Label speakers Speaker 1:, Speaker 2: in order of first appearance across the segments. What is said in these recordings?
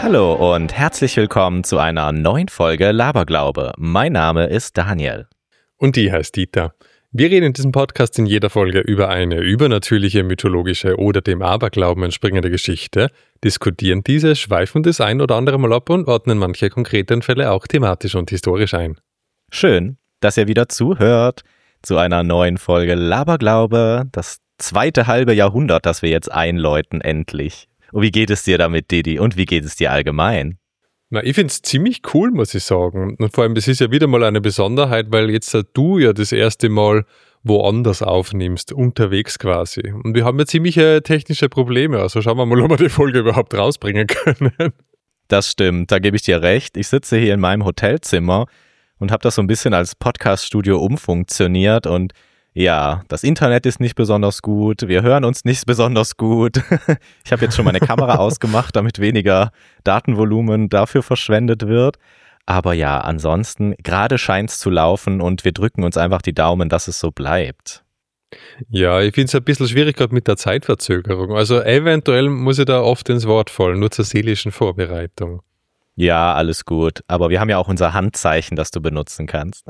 Speaker 1: Hallo und herzlich willkommen zu einer neuen Folge Laberglaube. Mein Name ist Daniel.
Speaker 2: Und die heißt Dieter. Wir reden in diesem Podcast in jeder Folge über eine übernatürliche, mythologische oder dem Aberglauben entspringende Geschichte, diskutieren diese, schweifen das ein oder andere Mal ab und ordnen manche konkreten Fälle auch thematisch und historisch ein.
Speaker 1: Schön, dass ihr wieder zuhört zu einer neuen Folge Laberglaube, das zweite halbe Jahrhundert, das wir jetzt einläuten endlich. Und wie geht es dir damit, Didi? Und wie geht es dir allgemein?
Speaker 2: Na, ich finde es ziemlich cool, muss ich sagen. Und vor allem, das ist ja wieder mal eine Besonderheit, weil jetzt du ja das erste Mal woanders aufnimmst, unterwegs quasi. Und wir haben ja ziemliche technische Probleme, also schauen wir mal, ob wir die Folge überhaupt rausbringen können.
Speaker 1: Das stimmt, da gebe ich dir recht. Ich sitze hier in meinem Hotelzimmer und habe das so ein bisschen als Podcast-Studio umfunktioniert und ja, das Internet ist nicht besonders gut, wir hören uns nicht besonders gut. Ich habe jetzt schon meine Kamera ausgemacht, damit weniger Datenvolumen dafür verschwendet wird. Aber ja, ansonsten, gerade scheint es zu laufen und wir drücken uns einfach die Daumen, dass es so bleibt.
Speaker 2: Ja, ich finde es ein bisschen schwierig gerade mit der Zeitverzögerung. Also eventuell muss ich da oft ins Wort fallen, nur zur seelischen Vorbereitung.
Speaker 1: Ja, alles gut. Aber wir haben ja auch unser Handzeichen, das du benutzen kannst.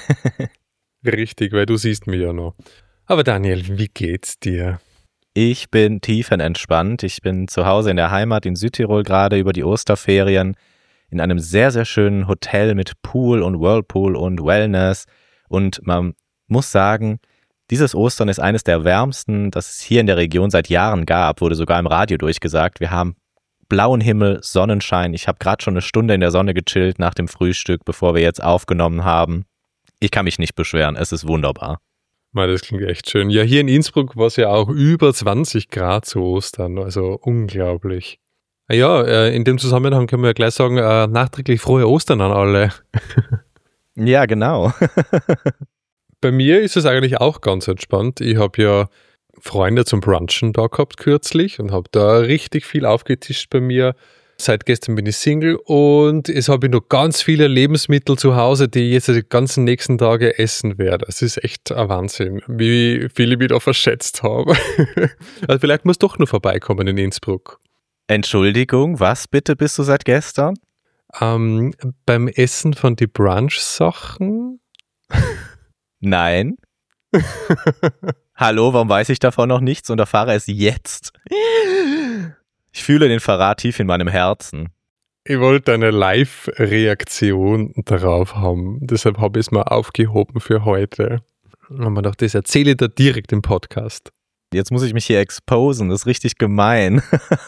Speaker 2: Richtig, weil du siehst mich ja noch. Aber Daniel, wie geht's dir?
Speaker 1: Ich bin tiefenentspannt. Ich bin zu Hause in der Heimat in Südtirol gerade über die Osterferien in einem sehr, sehr schönen Hotel mit Pool und Whirlpool und Wellness. Und man muss sagen, dieses Ostern ist eines der wärmsten, das es hier in der Region seit Jahren gab, wurde sogar im Radio durchgesagt. Wir haben blauen Himmel, Sonnenschein. Ich habe gerade schon eine Stunde in der Sonne gechillt nach dem Frühstück, bevor wir jetzt aufgenommen haben. Ich kann mich nicht beschweren, es ist wunderbar.
Speaker 2: Mal, das klingt echt schön. Ja, hier in Innsbruck war es ja auch über 20 Grad zu Ostern, also unglaublich. Ja, in dem Zusammenhang können wir ja gleich sagen, nachträglich frohe Ostern an alle.
Speaker 1: Ja, genau.
Speaker 2: Bei mir ist es eigentlich auch ganz entspannt. Ich habe ja Freunde zum Brunchen da gehabt kürzlich und habe da richtig viel aufgetischt bei mir. Seit gestern bin ich Single und es habe ich noch ganz viele Lebensmittel zu Hause, die ich jetzt die ganzen nächsten Tage essen werde. Es ist echt ein Wahnsinn, wie viel ich mich da verschätzt habe. Also vielleicht muss doch noch vorbeikommen in Innsbruck.
Speaker 1: Entschuldigung, was bitte bist du seit gestern?
Speaker 2: Beim Essen von die Brunch-Sachen?
Speaker 1: Nein. Hallo, warum weiß ich davon noch nichts und erfahre es jetzt? Ich fühle den Verrat tief in meinem Herzen.
Speaker 2: Ich wollte eine Live-Reaktion darauf haben. Deshalb habe ich es mal aufgehoben für heute. Und man dachte, das erzähle ich da direkt im Podcast.
Speaker 1: Jetzt muss ich mich hier exposen, das ist richtig gemein.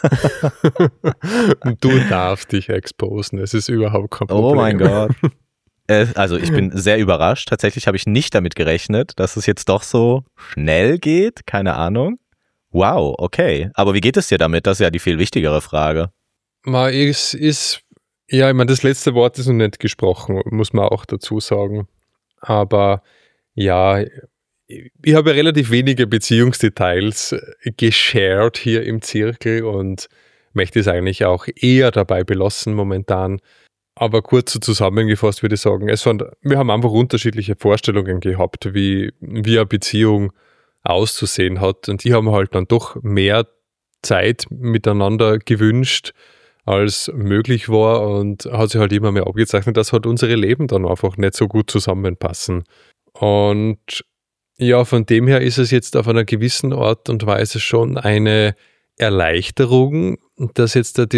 Speaker 2: Du darfst dich exposen, es ist überhaupt kein Problem.
Speaker 1: Oh mein Gott. Also ich bin sehr überrascht. Tatsächlich habe ich nicht damit gerechnet, dass es jetzt doch so schnell geht. Keine Ahnung. Wow, okay. Aber wie geht es dir damit? Das ist ja die viel wichtigere Frage.
Speaker 2: Es ist, ja, ich meine, das letzte Wort ist noch nicht gesprochen, muss man auch dazu sagen. Aber ja, ich habe ja relativ wenige Beziehungsdetails geshared hier im Zirkel und möchte es eigentlich auch eher dabei belassen momentan. Aber kurz so zusammengefasst würde ich sagen, wir haben einfach unterschiedliche Vorstellungen gehabt, wie eine Beziehung auszusehen hat. Und die haben halt dann doch mehr Zeit miteinander gewünscht, als möglich war und hat sich halt immer mehr abgezeichnet, dass halt unsere Leben dann einfach nicht so gut zusammenpassen. Und ja, von dem her ist es jetzt auf einer gewissen Art und Weise schon eine Erleichterung, dass jetzt da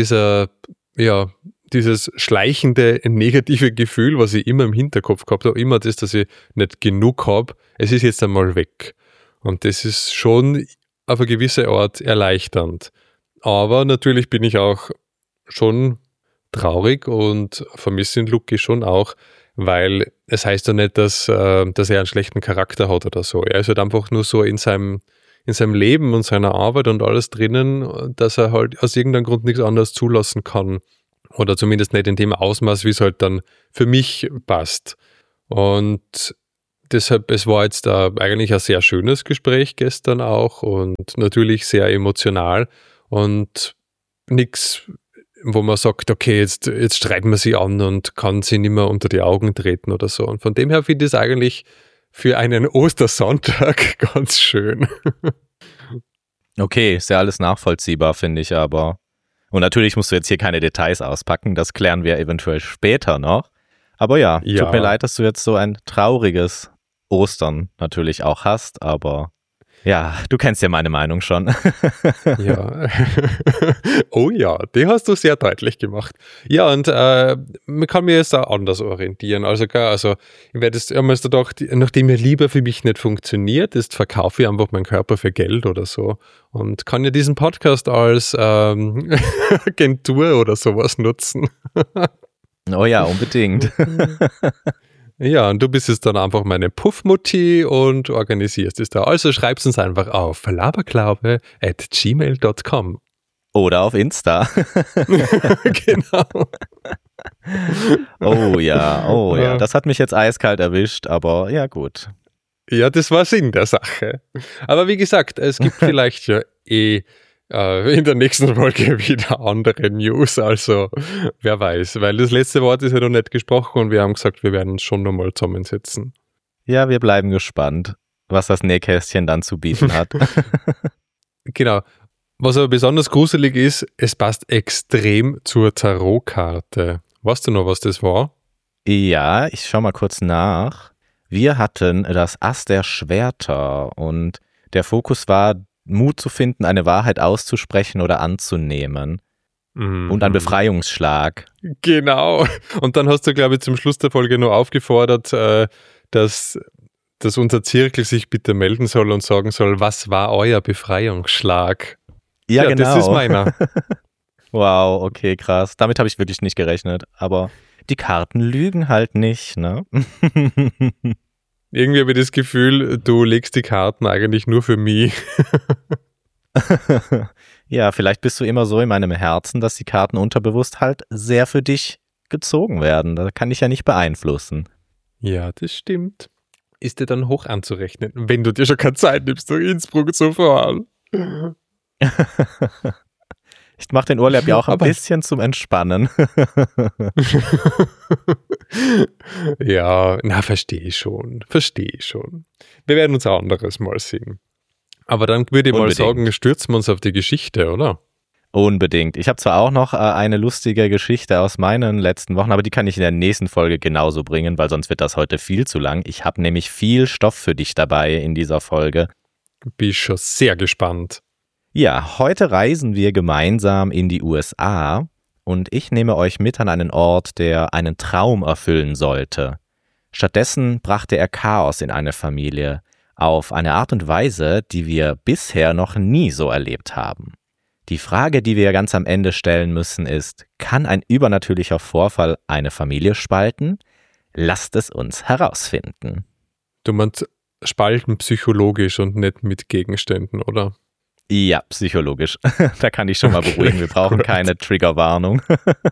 Speaker 2: dieses schleichende negative Gefühl, was ich immer im Hinterkopf gehabt habe, immer das, dass ich nicht genug habe, es ist jetzt einmal weg. Und das ist schon auf eine gewisse Art erleichternd. Aber natürlich bin ich auch schon traurig und vermisse den Luki schon auch, weil es heißt ja nicht, dass er einen schlechten Charakter hat oder so. Er ist halt einfach nur so in seinem Leben und seiner Arbeit und alles drinnen, dass er halt aus irgendeinem Grund nichts anderes zulassen kann. Oder zumindest nicht in dem Ausmaß, wie es halt dann für mich passt. Und deshalb, es war jetzt eigentlich ein sehr schönes Gespräch gestern auch und natürlich sehr emotional und nichts, wo man sagt, okay, jetzt streiten wir sie an und kann sie nicht mehr unter die Augen treten oder so. Und von dem her finde ich es eigentlich für einen Ostersonntag ganz schön.
Speaker 1: Okay, ist ja alles nachvollziehbar, finde ich aber. Und natürlich musst du jetzt hier keine Details auspacken, das klären wir eventuell später noch. Aber ja, tut mir leid, dass du jetzt so ein trauriges Ostern natürlich auch hast, aber ja, du kennst ja meine Meinung schon.
Speaker 2: Ja. Oh ja, die hast du sehr deutlich gemacht. Ja, und man kann mir jetzt auch anders orientieren. Also ich werde jetzt einmal so gedacht, nachdem mir Liebe für mich nicht funktioniert, ist verkaufe ich einfach meinen Körper für Geld oder so. Und kann ja diesen Podcast als Agentur oder sowas nutzen.
Speaker 1: Oh ja, unbedingt.
Speaker 2: Ja, und du bist jetzt dann einfach meine Puffmutti und organisierst es da. Also schreibst uns einfach auf laberklaube@gmail.com.
Speaker 1: Oder auf Insta.
Speaker 2: Genau.
Speaker 1: Oh ja, das hat mich jetzt eiskalt erwischt, aber ja gut.
Speaker 2: Ja, das war Sinn der Sache. Aber wie gesagt, es gibt vielleicht ja in der nächsten Folge wieder andere News, also wer weiß, weil das letzte Wort ist ja noch nicht gesprochen und wir haben gesagt, wir werden uns schon nochmal zusammensetzen.
Speaker 1: Ja, wir bleiben gespannt, was das Nähkästchen dann zu bieten hat.
Speaker 2: Genau. Was aber besonders gruselig ist, es passt extrem zur Tarotkarte. Weißt du noch, was das war?
Speaker 1: Ja, ich schau mal kurz nach. Wir hatten das Ass der Schwerter und der Fokus war, Mut zu finden, eine Wahrheit auszusprechen oder anzunehmen. Und ein Befreiungsschlag.
Speaker 2: Genau. Und dann hast du, glaube ich, zum Schluss der Folge nur aufgefordert, dass unser Zirkel sich bitte melden soll und sagen soll, was war euer Befreiungsschlag?
Speaker 1: Ja, genau.
Speaker 2: Das ist meiner.
Speaker 1: Wow, okay, krass. Damit habe ich wirklich nicht gerechnet. Aber die Karten lügen halt nicht, ne?
Speaker 2: Irgendwie habe ich das Gefühl, du legst die Karten eigentlich nur für mich.
Speaker 1: Ja, vielleicht bist du immer so in meinem Herzen, dass die Karten unterbewusst halt sehr für dich gezogen werden. Da kann ich ja nicht beeinflussen.
Speaker 2: Ja, das stimmt. Ist dir dann hoch anzurechnen, wenn du dir schon keine Zeit nimmst, nach Innsbruck zu fahren.
Speaker 1: Ich mache den Urlaub ja auch ein bisschen zum Entspannen.
Speaker 2: Ja, verstehe ich schon. Wir werden uns auch anderes Mal sehen. Aber dann würde ich mal sagen, stürzen wir uns auf die Geschichte, oder?
Speaker 1: Unbedingt. Ich habe zwar auch noch eine lustige Geschichte aus meinen letzten Wochen, aber die kann ich in der nächsten Folge genauso bringen, weil sonst wird das heute viel zu lang. Ich habe nämlich viel Stoff für dich dabei in dieser Folge.
Speaker 2: Bin ich schon sehr gespannt.
Speaker 1: Ja, heute reisen wir gemeinsam in die USA und ich nehme euch mit an einen Ort, der einen Traum erfüllen sollte. Stattdessen brachte er Chaos in eine Familie, auf eine Art und Weise, die wir bisher noch nie so erlebt haben. Die Frage, die wir ganz am Ende stellen müssen, ist, kann ein übernatürlicher Vorfall eine Familie spalten? Lasst es uns herausfinden.
Speaker 2: Du meinst spalten psychologisch und nicht mit Gegenständen, oder?
Speaker 1: Ja, psychologisch. Da kann ich schon mal beruhigen. Wir brauchen keine Triggerwarnung.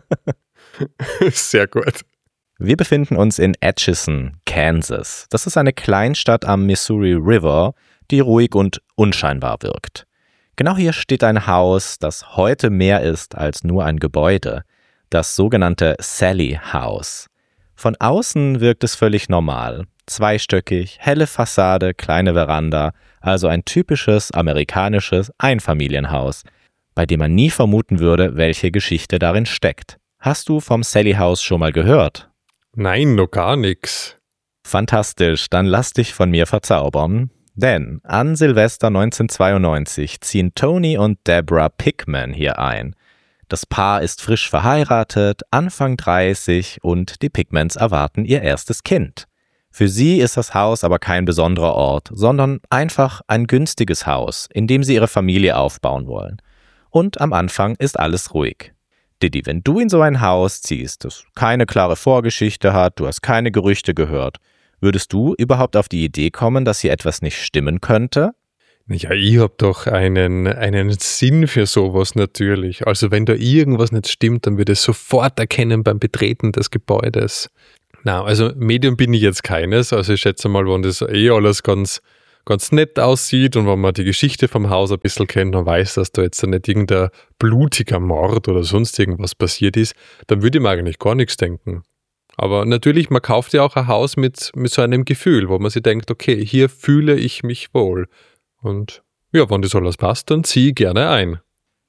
Speaker 2: Sehr gut.
Speaker 1: Wir befinden uns in Atchison, Kansas. Das ist eine Kleinstadt am Missouri River, die ruhig und unscheinbar wirkt. Genau hier steht ein Haus, das heute mehr ist als nur ein Gebäude. Das sogenannte Sally House. Von außen wirkt es völlig normal. Zweistöckig, helle Fassade, kleine Veranda, also ein typisches amerikanisches Einfamilienhaus, bei dem man nie vermuten würde, welche Geschichte darin steckt. Hast du vom Sally House schon mal gehört?
Speaker 2: Nein, noch gar nichts.
Speaker 1: Fantastisch, dann lass dich von mir verzaubern. Denn an Silvester 1992 ziehen Tony und Deborah Pickman hier ein. Das Paar ist frisch verheiratet, Anfang 30 und die Pickmans erwarten ihr erstes Kind. Für sie ist das Haus aber kein besonderer Ort, sondern einfach ein günstiges Haus, in dem sie ihre Familie aufbauen wollen. Und am Anfang ist alles ruhig. Didi, wenn du in so ein Haus ziehst, das keine klare Vorgeschichte hat, du hast keine Gerüchte gehört, würdest du überhaupt auf die Idee kommen, dass hier etwas nicht stimmen könnte?
Speaker 2: Ja, ich habe doch einen Sinn für sowas natürlich. Also wenn da irgendwas nicht stimmt, dann würde ich es sofort erkennen beim Betreten des Gebäudes. Na, also Medium bin ich jetzt keines. Also ich schätze mal, wenn das alles ganz nett aussieht und wenn man die Geschichte vom Haus ein bisschen kennt und weiß, dass da jetzt nicht irgendein blutiger Mord oder sonst irgendwas passiert ist, dann würde ich mir eigentlich gar nichts denken. Aber natürlich, man kauft ja auch ein Haus mit so einem Gefühl, wo man sich denkt, okay, hier fühle ich mich wohl. Und ja, wenn das alles passt, dann ziehe ich gerne ein.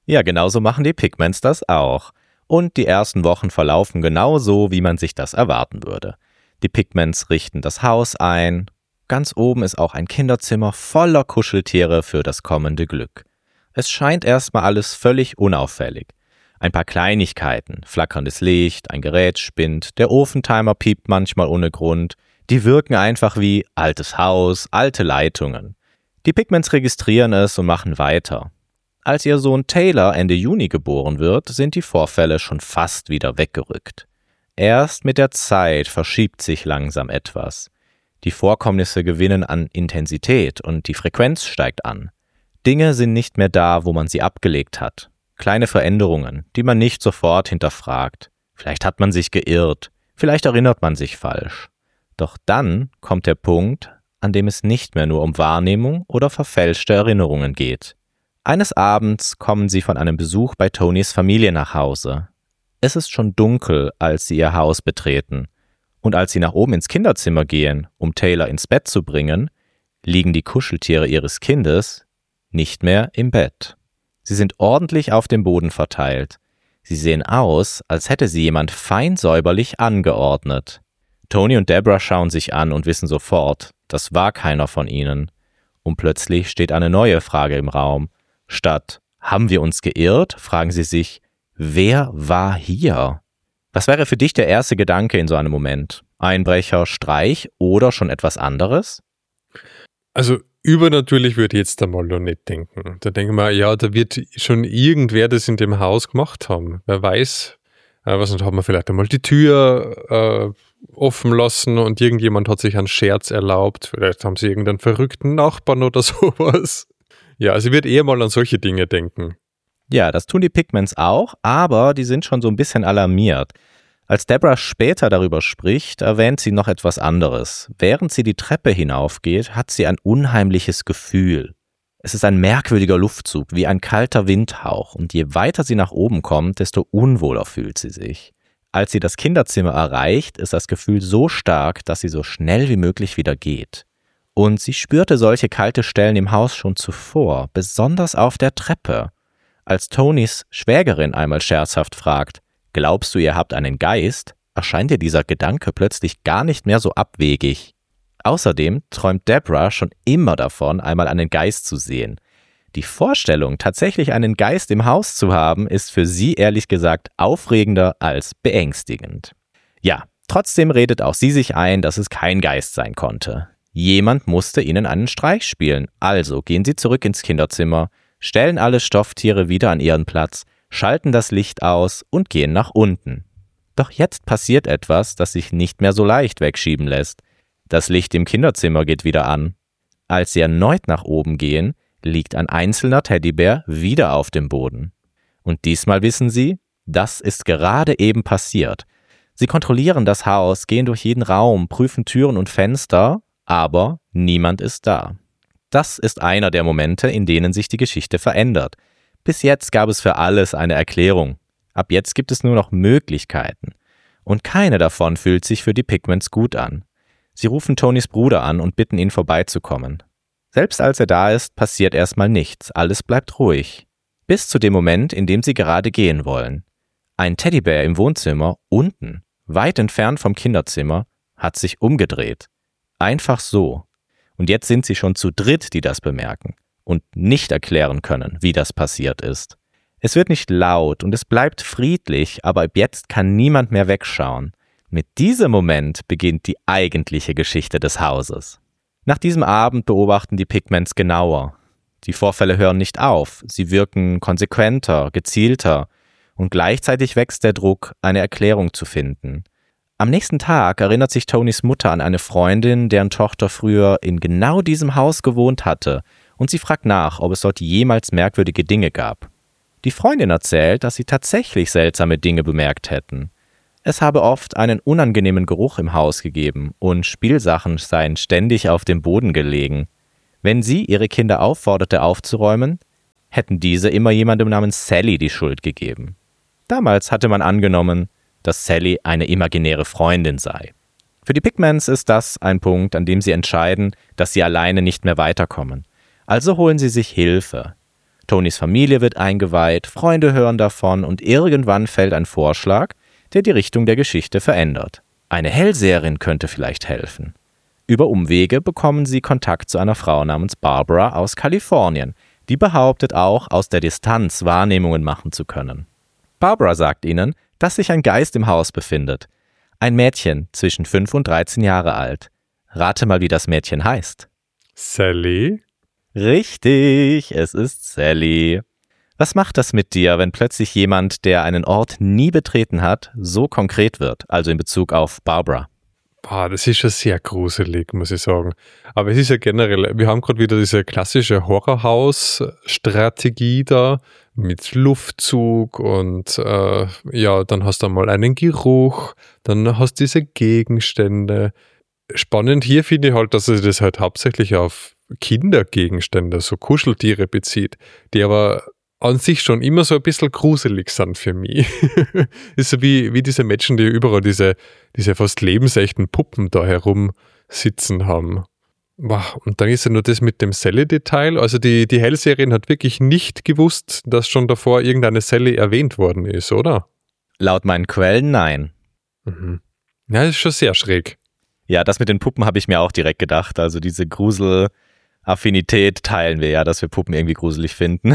Speaker 1: Ja, genauso machen die Pigments das auch. Und die ersten Wochen verlaufen genauso, wie man sich das erwarten würde. Die Pigments richten das Haus ein. Ganz oben ist auch ein Kinderzimmer voller Kuscheltiere für das kommende Glück. Es scheint erstmal alles völlig unauffällig. Ein paar Kleinigkeiten, flackerndes Licht, ein Gerät spinnt, der Ofentimer piept manchmal ohne Grund. Die wirken einfach wie altes Haus, alte Leitungen. Die Pigments registrieren es und machen weiter. Als ihr Sohn Taylor Ende Juni geboren wird, sind die Vorfälle schon fast wieder weggerückt. Erst mit der Zeit verschiebt sich langsam etwas. Die Vorkommnisse gewinnen an Intensität und die Frequenz steigt an. Dinge sind nicht mehr da, wo man sie abgelegt hat. Kleine Veränderungen, die man nicht sofort hinterfragt. Vielleicht hat man sich geirrt, vielleicht erinnert man sich falsch. Doch dann kommt der Punkt, an dem es nicht mehr nur um Wahrnehmung oder verfälschte Erinnerungen geht. Eines Abends kommen sie von einem Besuch bei Tonys Familie nach Hause. Es ist schon dunkel, als sie ihr Haus betreten. Und als sie nach oben ins Kinderzimmer gehen, um Taylor ins Bett zu bringen, liegen die Kuscheltiere ihres Kindes nicht mehr im Bett. Sie sind ordentlich auf dem Boden verteilt. Sie sehen aus, als hätte sie jemand fein säuberlich angeordnet. Tony und Deborah schauen sich an und wissen sofort, das war keiner von ihnen. Und plötzlich steht eine neue Frage im Raum. Statt »Haben wir uns geirrt?« fragen sie sich, wer war hier? Was wäre für dich der erste Gedanke in so einem Moment? Einbrecher, Streich oder schon etwas anderes?
Speaker 2: Also übernatürlich würde ich jetzt einmal noch nicht denken. Da denken wir, ja, da wird schon irgendwer das in dem Haus gemacht haben. Wer weiß, was nicht, haben wir vielleicht einmal die Tür offen lassen und irgendjemand hat sich einen Scherz erlaubt. Vielleicht haben sie irgendeinen verrückten Nachbarn oder sowas. Ja, also ich würde eher mal an solche Dinge denken.
Speaker 1: Ja, das tun die Pigments auch, aber die sind schon so ein bisschen alarmiert. Als Deborah später darüber spricht, erwähnt sie noch etwas anderes. Während sie die Treppe hinaufgeht, hat sie ein unheimliches Gefühl. Es ist ein merkwürdiger Luftzug, wie ein kalter Windhauch, und je weiter sie nach oben kommt, desto unwohler fühlt sie sich. Als sie das Kinderzimmer erreicht, ist das Gefühl so stark, dass sie so schnell wie möglich wieder geht. Und sie spürte solche kalte Stellen im Haus schon zuvor, besonders auf der Treppe. Als Tonys Schwägerin einmal scherzhaft fragt, »Glaubst du, ihr habt einen Geist?«, erscheint ihr dieser Gedanke plötzlich gar nicht mehr so abwegig. Außerdem träumt Deborah schon immer davon, einmal einen Geist zu sehen. Die Vorstellung, tatsächlich einen Geist im Haus zu haben, ist für sie ehrlich gesagt aufregender als beängstigend. Ja, trotzdem redet auch sie sich ein, dass es kein Geist sein konnte. Jemand musste ihnen einen Streich spielen, also gehen sie zurück ins Kinderzimmer, stellen alle Stofftiere wieder an ihren Platz, schalten das Licht aus und gehen nach unten. Doch jetzt passiert etwas, das sich nicht mehr so leicht wegschieben lässt. Das Licht im Kinderzimmer geht wieder an. Als sie erneut nach oben gehen, liegt ein einzelner Teddybär wieder auf dem Boden. Und diesmal wissen sie, das ist gerade eben passiert. Sie kontrollieren das Haus, gehen durch jeden Raum, prüfen Türen und Fenster, aber niemand ist da. Das ist einer der Momente, in denen sich die Geschichte verändert. Bis jetzt gab es für alles eine Erklärung. Ab jetzt gibt es nur noch Möglichkeiten. Und keine davon fühlt sich für die Pigments gut an. Sie rufen Tonys Bruder an und bitten ihn vorbeizukommen. Selbst als er da ist, passiert erstmal nichts, alles bleibt ruhig. Bis zu dem Moment, in dem sie gerade gehen wollen. Ein Teddybär im Wohnzimmer, unten, weit entfernt vom Kinderzimmer, hat sich umgedreht. Einfach so. Und jetzt sind sie schon zu dritt, die das bemerken und nicht erklären können, wie das passiert ist. Es wird nicht laut und es bleibt friedlich, aber ab jetzt kann niemand mehr wegschauen. Mit diesem Moment beginnt die eigentliche Geschichte des Hauses. Nach diesem Abend beobachten die Pigments genauer. Die Vorfälle hören nicht auf, sie wirken konsequenter, gezielter und gleichzeitig wächst der Druck, eine Erklärung zu finden. Am nächsten Tag erinnert sich Tonys Mutter an eine Freundin, deren Tochter früher in genau diesem Haus gewohnt hatte, und sie fragt nach, ob es dort jemals merkwürdige Dinge gab. Die Freundin erzählt, dass sie tatsächlich seltsame Dinge bemerkt hätten. Es habe oft einen unangenehmen Geruch im Haus gegeben und Spielsachen seien ständig auf dem Boden gelegen. Wenn sie ihre Kinder aufforderte aufzuräumen, hätten diese immer jemandem namens Sally die Schuld gegeben. Damals hatte man angenommen, dass Sally eine imaginäre Freundin sei. Für die Pigments ist das ein Punkt, an dem sie entscheiden, dass sie alleine nicht mehr weiterkommen. Also holen sie sich Hilfe. Tonys Familie wird eingeweiht, Freunde hören davon und irgendwann fällt ein Vorschlag, der die Richtung der Geschichte verändert. Eine Hellseherin könnte vielleicht helfen. Über Umwege bekommen sie Kontakt zu einer Frau namens Barbara aus Kalifornien, die behauptet auch, aus der Distanz Wahrnehmungen machen zu können. Barbara sagt ihnen, dass sich ein Geist im Haus befindet. Ein Mädchen zwischen 5 und 13 Jahre alt. Rate mal, wie das Mädchen heißt.
Speaker 2: Sally?
Speaker 1: Richtig, es ist Sally. Was macht das mit dir, wenn plötzlich jemand, der einen Ort nie betreten hat, so konkret wird, also in Bezug auf Barbara?
Speaker 2: Das ist schon sehr gruselig, muss ich sagen. Aber es ist ja generell, wir haben gerade wieder diese klassische Horrorhaus-Strategie da mit Luftzug und dann hast du mal einen Geruch, dann hast du diese Gegenstände. Spannend hier finde ich halt, dass es das halt hauptsächlich auf Kindergegenstände, so Kuscheltiere bezieht, die aber an sich schon immer so ein bisschen gruselig sind für mich. Ist so wie diese Menschen, die überall diese fast lebensechten Puppen da herum sitzen haben. Und dann ist ja nur das mit dem Sally-Detail. Also die Hellseherin hat wirklich nicht gewusst, dass schon davor irgendeine Sally erwähnt worden ist, oder?
Speaker 1: Laut meinen Quellen nein.
Speaker 2: Mhm. Ja, das ist schon sehr schräg.
Speaker 1: Ja, das mit den Puppen habe ich mir auch direkt gedacht. Also diese Grusel-Affinität teilen wir ja, dass wir Puppen irgendwie gruselig finden.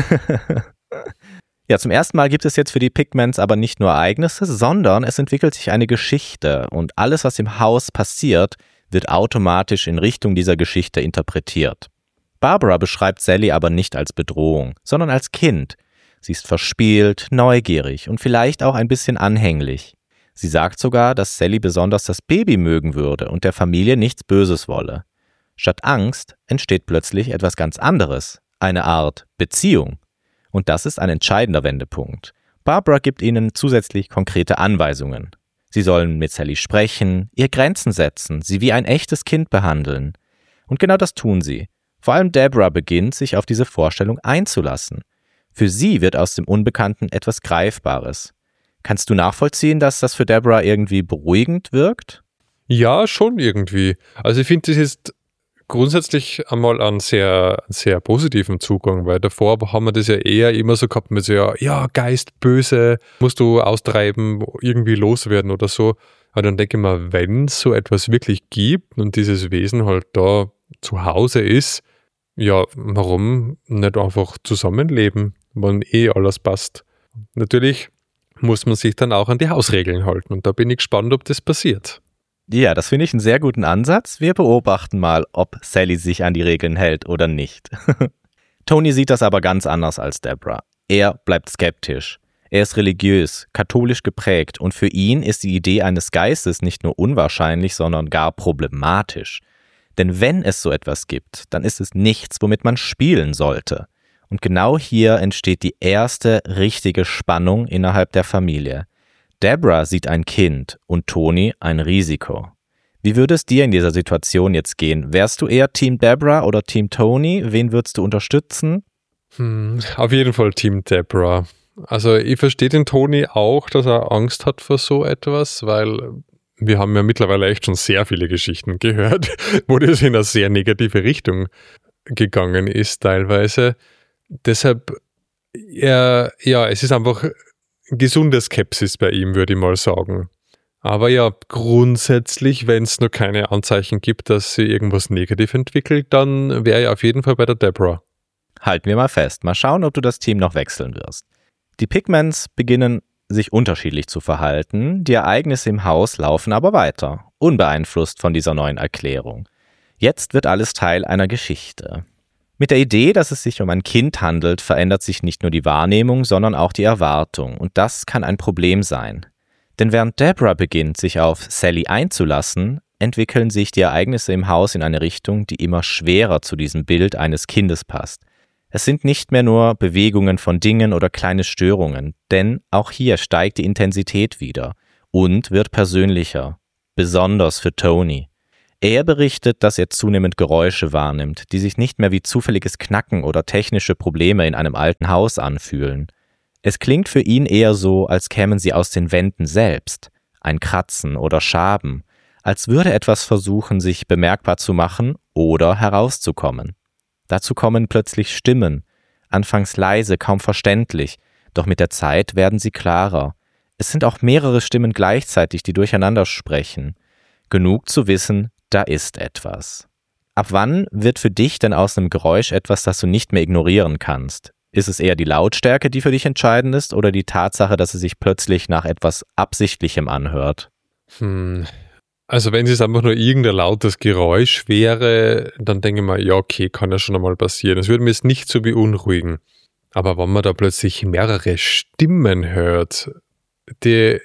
Speaker 1: Ja, zum ersten Mal gibt es jetzt für die Pigments aber nicht nur Ereignisse, sondern es entwickelt sich eine Geschichte und alles, was im Haus passiert, wird automatisch in Richtung dieser Geschichte interpretiert. Barbara beschreibt Sally aber nicht als Bedrohung, sondern als Kind. Sie ist verspielt, neugierig und vielleicht auch ein bisschen anhänglich. Sie sagt sogar, dass Sally besonders das Baby mögen würde und der Familie nichts Böses wolle. Statt Angst entsteht plötzlich etwas ganz anderes, eine Art Beziehung. Und das ist ein entscheidender Wendepunkt. Barbara gibt ihnen zusätzlich konkrete Anweisungen. Sie sollen mit Sally sprechen, ihr Grenzen setzen, sie wie ein echtes Kind behandeln. Und genau das tun sie. Vor allem Deborah beginnt, sich auf diese Vorstellung einzulassen. Für sie wird aus dem Unbekannten etwas Greifbares. Kannst du nachvollziehen, dass das für Deborah irgendwie beruhigend wirkt?
Speaker 2: Ja, schon irgendwie. Also ich finde, das ist grundsätzlich einmal einen sehr, sehr positiven Zugang, weil davor haben wir das ja eher immer so gehabt mit so, ja, Geist, böse, musst du austreiben, irgendwie loswerden oder so. Aber dann denke ich mir, wenn es so etwas wirklich gibt und dieses Wesen halt da zu Hause ist, ja, warum nicht einfach zusammenleben, wenn alles passt? Natürlich muss man sich dann auch an die Hausregeln halten und da bin ich gespannt, ob das passiert.
Speaker 1: Ja, das finde ich einen sehr guten Ansatz. Wir beobachten mal, ob Sally sich an die Regeln hält oder nicht. Tony sieht das aber ganz anders als Deborah. Er bleibt skeptisch. Er ist religiös, katholisch geprägt und für ihn ist die Idee eines Geistes nicht nur unwahrscheinlich, sondern gar problematisch. Denn wenn es so etwas gibt, dann ist es nichts, womit man spielen sollte. Und genau hier entsteht die erste richtige Spannung innerhalb der Familie. Deborah sieht ein Kind und Tony ein Risiko. Wie würde es dir in dieser Situation jetzt gehen? Wärst du eher Team Deborah oder Team Tony? Wen würdest du unterstützen?
Speaker 2: Auf jeden Fall Team Deborah. Also ich verstehe den Tony auch, dass er Angst hat vor so etwas, weil wir haben ja mittlerweile echt schon sehr viele Geschichten gehört, wo das in eine sehr negative Richtung gegangen ist teilweise. Deshalb, es ist einfach gesunde Skepsis bei ihm, würde ich mal sagen. Aber ja, grundsätzlich, wenn es noch keine Anzeichen gibt, dass sie irgendwas negativ entwickelt, dann wäre ich auf jeden Fall bei der Deborah.
Speaker 1: Halten wir mal fest. Mal schauen, ob du das Team noch wechseln wirst. Die Pigments beginnen sich unterschiedlich zu verhalten, die Ereignisse im Haus laufen aber weiter, unbeeinflusst von dieser neuen Erklärung. Jetzt wird alles Teil einer Geschichte. Mit der Idee, dass es sich um ein Kind handelt, verändert sich nicht nur die Wahrnehmung, sondern auch die Erwartung. Und das kann ein Problem sein. Denn während Deborah beginnt, sich auf Sally einzulassen, entwickeln sich die Ereignisse im Haus in eine Richtung, die immer schwerer zu diesem Bild eines Kindes passt. Es sind nicht mehr nur Bewegungen von Dingen oder kleine Störungen, denn auch hier steigt die Intensität wieder und wird persönlicher, besonders für Tony. Er berichtet, dass er zunehmend Geräusche wahrnimmt, die sich nicht mehr wie zufälliges Knacken oder technische Probleme in einem alten Haus anfühlen. Es klingt für ihn eher so, als kämen sie aus den Wänden selbst, ein Kratzen oder Schaben, als würde etwas versuchen, sich bemerkbar zu machen oder herauszukommen. Dazu kommen plötzlich Stimmen, Anfangs leise, kaum verständlich, doch mit der Zeit werden sie klarer. Es sind auch mehrere Stimmen gleichzeitig, die durcheinander sprechen. Genug zu wissen, da ist etwas. Ab wann wird für dich denn aus einem Geräusch etwas, das du nicht mehr ignorieren kannst? Ist es eher die Lautstärke, die für dich entscheidend ist, oder die Tatsache, dass es sich plötzlich nach etwas Absichtlichem anhört?
Speaker 2: Also wenn es einfach nur irgendein lautes Geräusch wäre, dann denke ich mir, ja okay, kann ja schon einmal passieren. Es würde mich jetzt nicht so beunruhigen. Aber wenn man da plötzlich mehrere Stimmen hört, das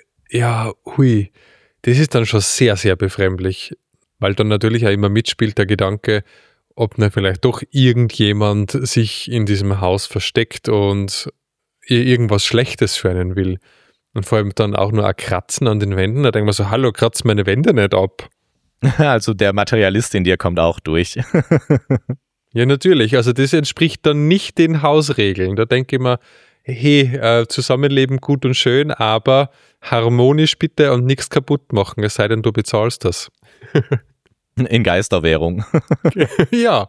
Speaker 2: ist dann schon sehr, sehr befremdlich. Weil dann natürlich auch immer mitspielt der Gedanke, ob nicht vielleicht doch irgendjemand sich in diesem Haus versteckt und irgendwas Schlechtes für einen will. Und vor allem dann auch nur ein Kratzen an den Wänden. Da denkt man so, hallo, kratzt meine Wände nicht ab.
Speaker 1: Also der Materialist in dir kommt auch durch.
Speaker 2: Ja, natürlich. Also das entspricht dann nicht den Hausregeln. Da denke ich mir, hey, Zusammenleben gut und schön, aber harmonisch bitte und nichts kaputt machen, es sei denn, du bezahlst das.
Speaker 1: In Geisterwährung.
Speaker 2: Ja.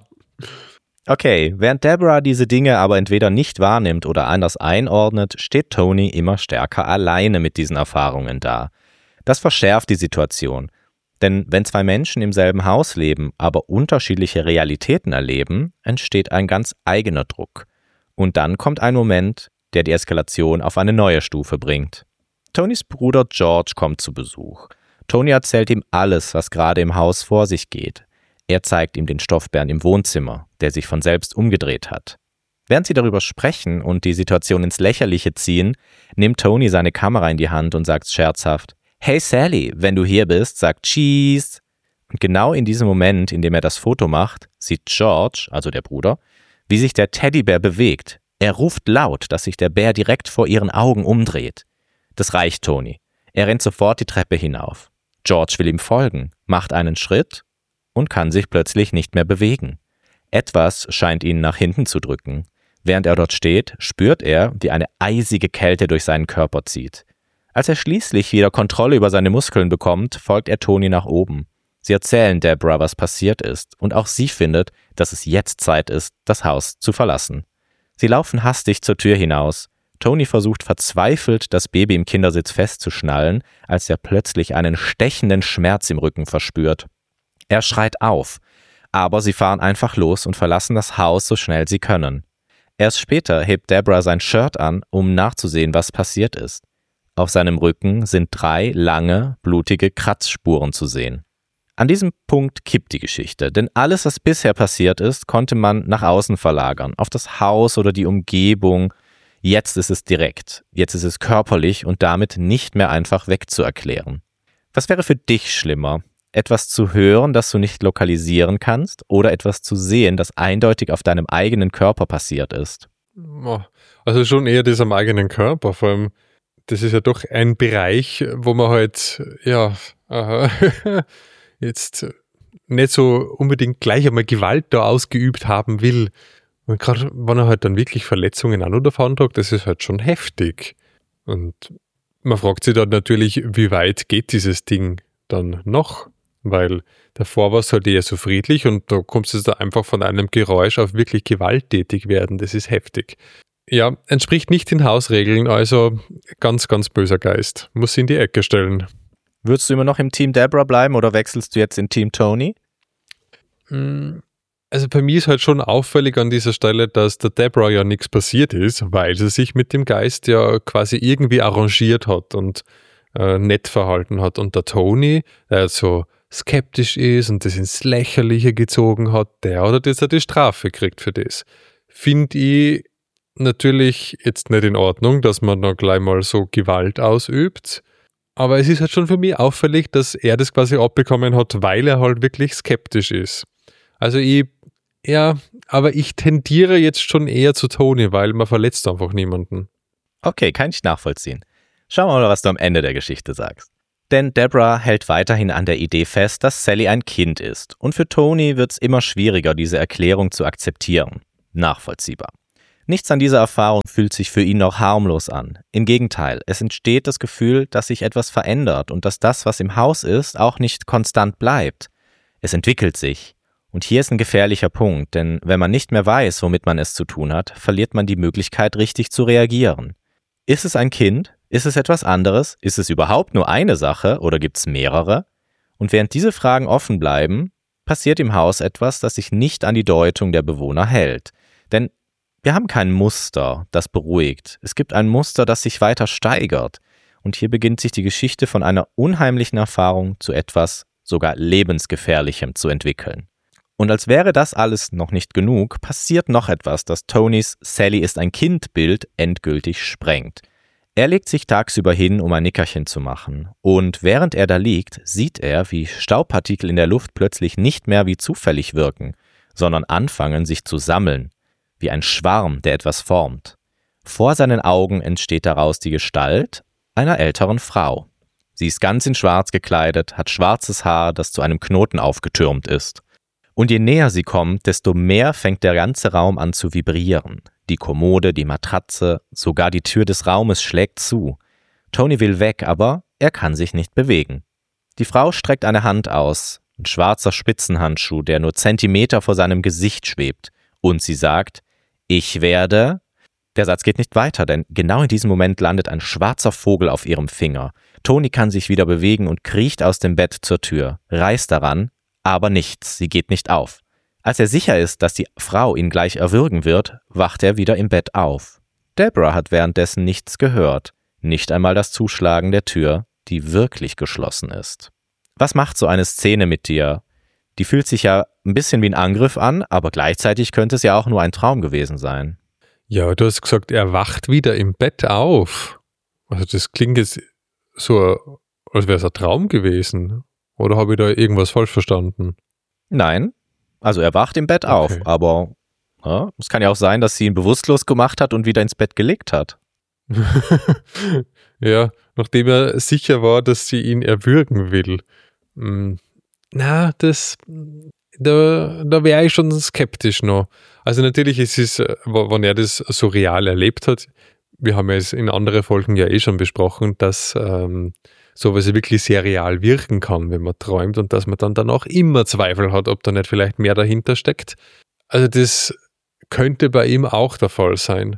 Speaker 1: Okay, während Deborah diese Dinge aber entweder nicht wahrnimmt oder anders einordnet, steht Tony immer stärker alleine mit diesen Erfahrungen da. Das verschärft die Situation. Denn wenn zwei Menschen im selben Haus leben, aber unterschiedliche Realitäten erleben, entsteht ein ganz eigener Druck. Und dann kommt ein Moment, der die Eskalation auf eine neue Stufe bringt. Tonys Bruder George kommt zu Besuch. Tony erzählt ihm alles, was gerade im Haus vor sich geht. Er zeigt ihm den Stoffbären im Wohnzimmer, der sich von selbst umgedreht hat. Während sie darüber sprechen und die Situation ins Lächerliche ziehen, nimmt Tony seine Kamera in die Hand und sagt scherzhaft: Hey Sally, wenn du hier bist, sag Cheese. Und genau in diesem Moment, in dem er das Foto macht, sieht George, also der Bruder, wie sich der Teddybär bewegt. Er ruft laut, dass sich der Bär direkt vor ihren Augen umdreht. Das reicht Tony. Er rennt sofort die Treppe hinauf. George will ihm folgen, macht einen Schritt und kann sich plötzlich nicht mehr bewegen. Etwas scheint ihn nach hinten zu drücken. Während er dort steht, spürt er, wie eine eisige Kälte durch seinen Körper zieht. Als er schließlich wieder Kontrolle über seine Muskeln bekommt, folgt er Tony nach oben. Sie erzählen Deborah, was passiert ist, und auch sie findet, dass es jetzt Zeit ist, das Haus zu verlassen. Sie laufen hastig zur Tür hinaus. Tony versucht verzweifelt, das Baby im Kindersitz festzuschnallen, als er plötzlich einen stechenden Schmerz im Rücken verspürt. Er schreit auf, aber sie fahren einfach los und verlassen das Haus so schnell sie können. Erst später hebt Deborah sein Shirt an, um nachzusehen, was passiert ist. Auf seinem Rücken sind 3 lange, blutige Kratzspuren zu sehen. An diesem Punkt kippt die Geschichte, denn alles, was bisher passiert ist, konnte man nach außen verlagern, auf das Haus oder die Umgebung. Jetzt ist es direkt, jetzt ist es körperlich und damit nicht mehr einfach wegzuerklären. Was wäre für dich schlimmer? Etwas zu hören, das du nicht lokalisieren kannst, oder etwas zu sehen, das eindeutig auf deinem eigenen Körper passiert ist?
Speaker 2: Also schon eher das am eigenen Körper, vor allem, das ist ja doch ein Bereich, wo man halt, jetzt nicht so unbedingt gleich einmal Gewalt da ausgeübt haben will. Und gerade wenn er halt dann wirklich Verletzungen an- oder davon tragt, das ist halt schon heftig. Und man fragt sich dann natürlich, wie weit geht dieses Ding dann noch? Weil davor war es halt eher so friedlich und da kommst du da einfach von einem Geräusch auf wirklich gewalttätig werden. Das ist heftig. Ja, entspricht nicht den Hausregeln, also ganz, ganz böser Geist. Muss sie in die Ecke stellen.
Speaker 1: Würdest du immer noch im Team Deborah bleiben oder wechselst du jetzt in Team Tony?
Speaker 2: Also bei mir ist halt schon auffällig an dieser Stelle, dass der Deborah ja nichts passiert ist, weil sie sich mit dem Geist ja quasi irgendwie arrangiert hat und nett verhalten hat. Und der Tony, der so skeptisch ist und das ins Lächerliche gezogen hat, der hat jetzt ja die Strafe gekriegt für das. Finde ich natürlich jetzt nicht in Ordnung, dass man da gleich mal so Gewalt ausübt. Aber es ist halt schon für mich auffällig, dass er das quasi abbekommen hat, weil er halt wirklich skeptisch ist. Also ich tendiere jetzt schon eher zu Tony, weil man verletzt einfach niemanden.
Speaker 1: Okay, kann ich nachvollziehen. Schauen wir mal, was du am Ende der Geschichte sagst. Denn Deborah hält weiterhin an der Idee fest, dass Sally ein Kind ist. Und für Tony wird es immer schwieriger, diese Erklärung zu akzeptieren. Nachvollziehbar. Nichts an dieser Erfahrung fühlt sich für ihn noch harmlos an. Im Gegenteil, es entsteht das Gefühl, dass sich etwas verändert und dass das, was im Haus ist, auch nicht konstant bleibt. Es entwickelt sich. Und hier ist ein gefährlicher Punkt, denn wenn man nicht mehr weiß, womit man es zu tun hat, verliert man die Möglichkeit, richtig zu reagieren. Ist es ein Kind? Ist es etwas anderes? Ist es überhaupt nur eine Sache oder gibt es mehrere? Und während diese Fragen offen bleiben, passiert im Haus etwas, das sich nicht an die Deutung der Bewohner hält. Denn wir haben kein Muster, das beruhigt. Es gibt ein Muster, das sich weiter steigert. Und hier beginnt sich die Geschichte von einer unheimlichen Erfahrung zu etwas sogar lebensgefährlichem zu entwickeln. Und als wäre das alles noch nicht genug, passiert noch etwas, das Tonys Sally ist ein Kind-Bild endgültig sprengt. Er legt sich tagsüber hin, um ein Nickerchen zu machen. Und während er da liegt, sieht er, wie Staubpartikel in der Luft plötzlich nicht mehr wie zufällig wirken, sondern anfangen, sich zu sammeln, wie ein Schwarm, der etwas formt. Vor seinen Augen entsteht daraus die Gestalt einer älteren Frau. Sie ist ganz in Schwarz gekleidet, hat schwarzes Haar, das zu einem Knoten aufgetürmt ist. Und je näher sie kommt, desto mehr fängt der ganze Raum an zu vibrieren. Die Kommode, die Matratze, sogar die Tür des Raumes schlägt zu. Tony will weg, aber er kann sich nicht bewegen. Die Frau streckt eine Hand aus, ein schwarzer Spitzenhandschuh, der nur Zentimeter vor seinem Gesicht schwebt. Und sie sagt, ich werde... Der Satz geht nicht weiter, denn genau in diesem Moment landet ein schwarzer Vogel auf ihrem Finger. Tony kann sich wieder bewegen und kriecht aus dem Bett zur Tür, reißt daran, aber nichts, sie geht nicht auf. Als er sicher ist, dass die Frau ihn gleich erwürgen wird, wacht er wieder im Bett auf. Deborah hat währenddessen nichts gehört, nicht einmal das Zuschlagen der Tür, die wirklich geschlossen ist. Was macht so eine Szene mit dir? Die fühlt sich ja ein bisschen wie ein Angriff an, aber gleichzeitig könnte es ja auch nur ein Traum gewesen sein.
Speaker 2: Ja, du hast gesagt, er wacht wieder im Bett auf. Also das klingt jetzt so, als wäre es ein Traum gewesen. Oder habe ich da irgendwas falsch verstanden?
Speaker 1: Nein, also er wacht im Bett auf, aber ja, es kann ja auch sein, dass sie ihn bewusstlos gemacht hat und wieder ins Bett gelegt hat.
Speaker 2: Ja, nachdem er sicher war, dass sie ihn erwürgen will. Da wäre ich schon skeptisch noch. Also natürlich ist es, wenn er das so real erlebt hat, wir haben ja es in anderen Folgen ja schon besprochen, dass sowas wirklich sehr real wirken kann, wenn man träumt und dass man dann auch immer Zweifel hat, ob da nicht vielleicht mehr dahinter steckt. Also das könnte bei ihm auch der Fall sein.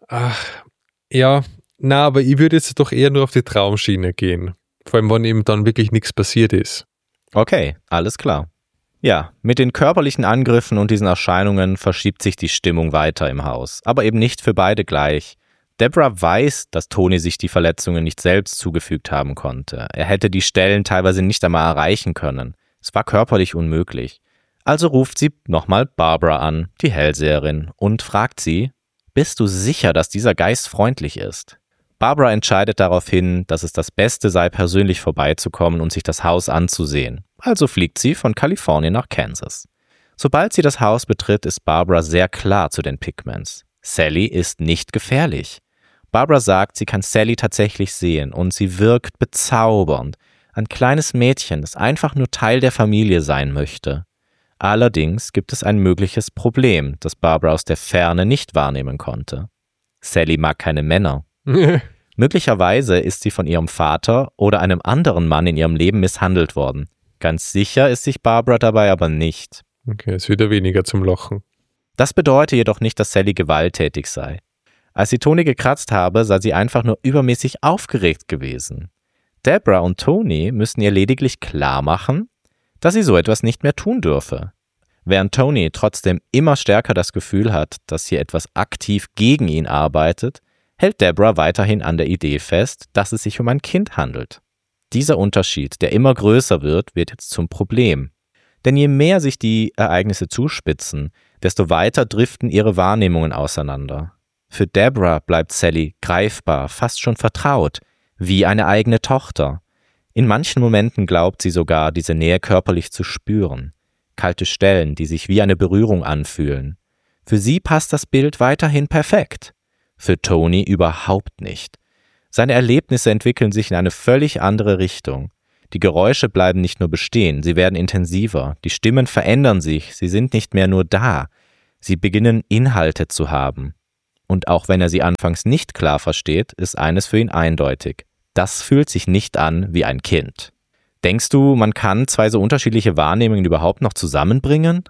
Speaker 2: Aber ich würde jetzt doch eher nur auf die Traumschiene gehen. Vor allem, wenn ihm dann wirklich nichts passiert ist.
Speaker 1: Okay, alles klar. Ja, mit den körperlichen Angriffen und diesen Erscheinungen verschiebt sich die Stimmung weiter im Haus, aber eben nicht für beide gleich. Deborah weiß, dass Tony sich die Verletzungen nicht selbst zugefügt haben konnte. Er hätte die Stellen teilweise nicht einmal erreichen können. Es war körperlich unmöglich. Also ruft sie nochmal Barbara an, die Hellseherin, und fragt sie, bist du sicher, dass dieser Geist freundlich ist? Barbara entscheidet daraufhin, dass es das Beste sei, persönlich vorbeizukommen und sich das Haus anzusehen. Also fliegt sie von Kalifornien nach Kansas. Sobald sie das Haus betritt, ist Barbara sehr klar zu den Pigments. Sally ist nicht gefährlich. Barbara sagt, sie kann Sally tatsächlich sehen und sie wirkt bezaubernd. Ein kleines Mädchen, das einfach nur Teil der Familie sein möchte. Allerdings gibt es ein mögliches Problem, das Barbara aus der Ferne nicht wahrnehmen konnte. Sally mag keine Männer. Möglicherweise ist sie von ihrem Vater oder einem anderen Mann in ihrem Leben misshandelt worden. Ganz sicher ist sich Barbara dabei aber nicht.
Speaker 2: Okay, ist wieder weniger zum Lachen.
Speaker 1: Das bedeutet jedoch nicht, dass Sally gewalttätig sei. Als sie Tony gekratzt habe, sei sie einfach nur übermäßig aufgeregt gewesen. Deborah und Tony müssen ihr lediglich klar machen, dass sie so etwas nicht mehr tun dürfe. Während Tony trotzdem immer stärker das Gefühl hat, dass hier etwas aktiv gegen ihn arbeitet, hält Deborah weiterhin an der Idee fest, dass es sich um ein Kind handelt. Dieser Unterschied, der immer größer wird jetzt zum Problem. Denn je mehr sich die Ereignisse zuspitzen, desto weiter driften ihre Wahrnehmungen auseinander. Für Deborah bleibt Sally greifbar, fast schon vertraut, wie eine eigene Tochter. In manchen Momenten glaubt sie sogar, diese Nähe körperlich zu spüren. Kalte Stellen, die sich wie eine Berührung anfühlen. Für sie passt das Bild weiterhin perfekt. Für Tony überhaupt nicht. Seine Erlebnisse entwickeln sich in eine völlig andere Richtung. Die Geräusche bleiben nicht nur bestehen, sie werden intensiver, die Stimmen verändern sich, sie sind nicht mehr nur da, sie beginnen Inhalte zu haben. Und auch wenn er sie anfangs nicht klar versteht, ist eines für ihn eindeutig. Das fühlt sich nicht an wie ein Kind. Denkst du, man kann zwei so unterschiedliche Wahrnehmungen überhaupt noch zusammenbringen?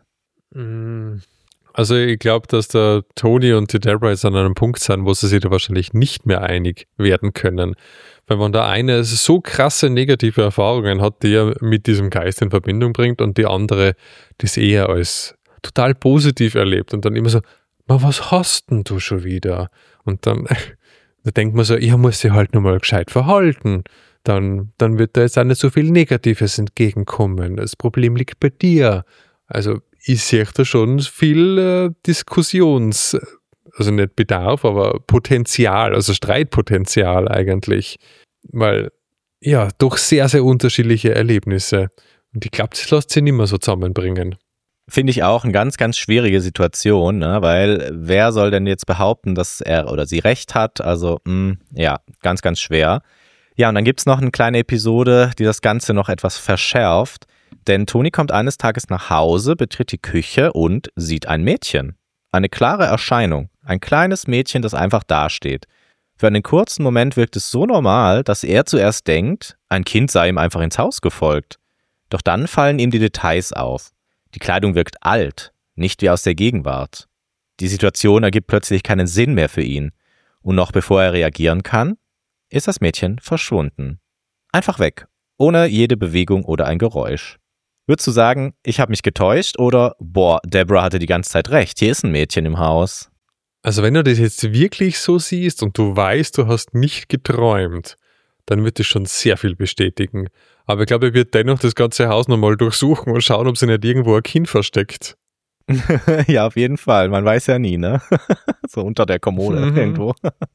Speaker 2: Also ich glaube, dass der Tony und die Deborah jetzt an einem Punkt sind, wo sie sich da wahrscheinlich nicht mehr einig werden können. Weil wenn der eine so krasse negative Erfahrungen hat, die er mit diesem Geist in Verbindung bringt und die andere das eher als total positiv erlebt und dann immer so, was hast denn du schon wieder? Und dann da denkt man so, ich muss sich halt nur mal gescheit verhalten. Dann wird da jetzt auch nicht so viel Negatives entgegenkommen. Das Problem liegt bei dir. Also ich sehe da schon viel also nicht Bedarf, aber Potenzial, also Streitpotenzial eigentlich. Weil, ja, doch sehr, sehr unterschiedliche Erlebnisse. Und ich glaube, das lässt sich nicht mehr so zusammenbringen.
Speaker 1: Finde ich auch eine ganz, ganz schwierige Situation, ne? Weil wer soll denn jetzt behaupten, dass er oder sie recht hat? Also, ja, ganz, ganz schwer. Ja, und dann gibt's noch eine kleine Episode, die das Ganze noch etwas verschärft. Denn Tony kommt eines Tages nach Hause, betritt die Küche und sieht ein Mädchen. Eine klare Erscheinung. Ein kleines Mädchen, das einfach dasteht. Für einen kurzen Moment wirkt es so normal, dass er zuerst denkt, ein Kind sei ihm einfach ins Haus gefolgt. Doch dann fallen ihm die Details auf. Die Kleidung wirkt alt, nicht wie aus der Gegenwart. Die Situation ergibt plötzlich keinen Sinn mehr für ihn. Und noch bevor er reagieren kann, ist das Mädchen verschwunden. Einfach weg, ohne jede Bewegung oder ein Geräusch. Würdest du sagen, ich habe mich getäuscht oder, Deborah hatte die ganze Zeit recht, hier ist ein Mädchen im Haus?
Speaker 2: Also wenn du das jetzt wirklich so siehst und du weißt, du hast nicht geträumt, dann wird das schon sehr viel bestätigen. Aber ich glaube, er wird dennoch das ganze Haus nochmal durchsuchen und schauen, ob sie nicht irgendwo ein Kind versteckt.
Speaker 1: Ja, auf jeden Fall. Man weiß ja nie, ne? So unter der Kommode irgendwo.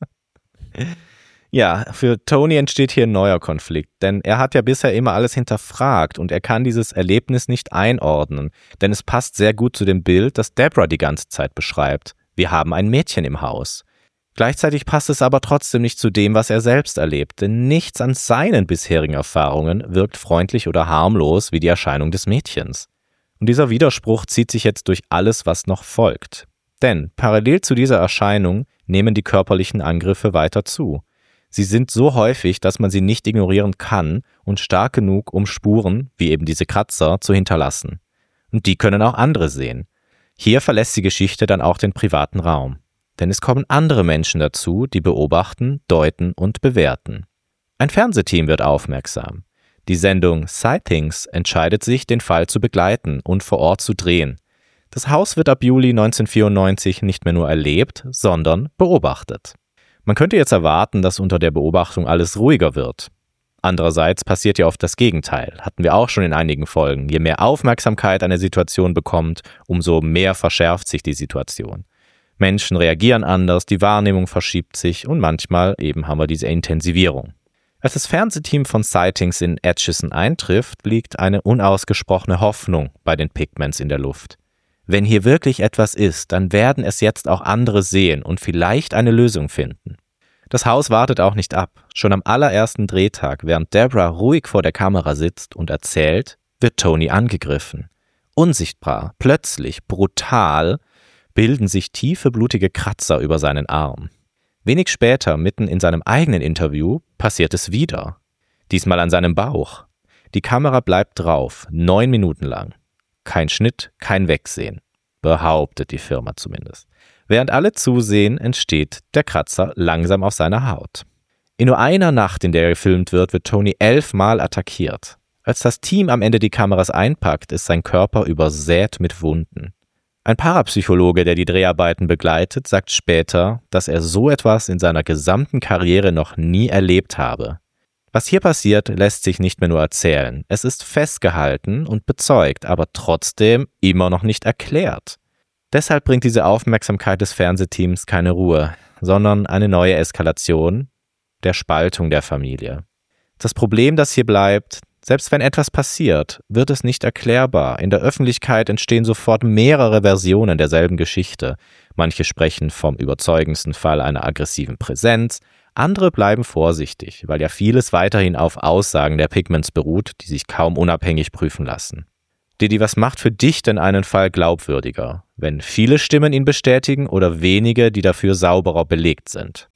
Speaker 1: Ja, für Tony entsteht hier ein neuer Konflikt, denn er hat ja bisher immer alles hinterfragt und er kann dieses Erlebnis nicht einordnen, denn es passt sehr gut zu dem Bild, das Deborah die ganze Zeit beschreibt. Wir haben ein Mädchen im Haus. Gleichzeitig passt es aber trotzdem nicht zu dem, was er selbst erlebt, denn nichts an seinen bisherigen Erfahrungen wirkt freundlich oder harmlos wie die Erscheinung des Mädchens. Und dieser Widerspruch zieht sich jetzt durch alles, was noch folgt. Denn parallel zu dieser Erscheinung nehmen die körperlichen Angriffe weiter zu. Sie sind so häufig, dass man sie nicht ignorieren kann und stark genug, um Spuren, wie eben diese Kratzer, zu hinterlassen. Und die können auch andere sehen. Hier verlässt die Geschichte dann auch den privaten Raum. Denn es kommen andere Menschen dazu, die beobachten, deuten und bewerten. Ein Fernsehteam wird aufmerksam. Die Sendung Sightings entscheidet sich, den Fall zu begleiten und vor Ort zu drehen. Das Haus wird ab Juli 1994 nicht mehr nur erlebt, sondern beobachtet. Man könnte jetzt erwarten, dass unter der Beobachtung alles ruhiger wird. Andererseits passiert ja oft das Gegenteil, hatten wir auch schon in einigen Folgen. Je mehr Aufmerksamkeit eine Situation bekommt, umso mehr verschärft sich die Situation. Menschen reagieren anders, die Wahrnehmung verschiebt sich und manchmal eben haben wir diese Intensivierung. Als das Fernsehteam von Sightings in Atchison eintrifft, liegt eine unausgesprochene Hoffnung bei den Pigments in der Luft. Wenn hier wirklich etwas ist, dann werden es jetzt auch andere sehen und vielleicht eine Lösung finden. Das Haus wartet auch nicht ab. Schon am allerersten Drehtag, während Deborah ruhig vor der Kamera sitzt und erzählt, wird Tony angegriffen. Unsichtbar, plötzlich, brutal, bilden sich tiefe, blutige Kratzer über seinen Arm. Wenig später, mitten in seinem eigenen Interview, passiert es wieder. Diesmal an seinem Bauch. Die Kamera bleibt drauf, 9 Minuten lang. Kein Schnitt, kein Wegsehen. Behauptet die Firma zumindest. Während alle zusehen, entsteht der Kratzer langsam auf seiner Haut. In nur einer Nacht, in der er gefilmt wird, wird Tony 11 Mal attackiert. Als das Team am Ende die Kameras einpackt, ist sein Körper übersät mit Wunden. Ein Parapsychologe, der die Dreharbeiten begleitet, sagt später, dass er so etwas in seiner gesamten Karriere noch nie erlebt habe. Was hier passiert, lässt sich nicht mehr nur erzählen. Es ist festgehalten und bezeugt, aber trotzdem immer noch nicht erklärt. Deshalb bringt diese Aufmerksamkeit des Fernsehteams keine Ruhe, sondern eine neue Eskalation der Spaltung der Familie. Das Problem, das hier bleibt, selbst wenn etwas passiert, wird es nicht erklärbar. In der Öffentlichkeit entstehen sofort mehrere Versionen derselben Geschichte. Manche sprechen vom überzeugendsten Fall einer aggressiven Präsenz, andere bleiben vorsichtig, weil ja vieles weiterhin auf Aussagen der Pigments beruht, die sich kaum unabhängig prüfen lassen. Didi, was macht für dich denn einen Fall glaubwürdiger? Wenn viele Stimmen ihn bestätigen oder wenige, die dafür sauberer belegt sind?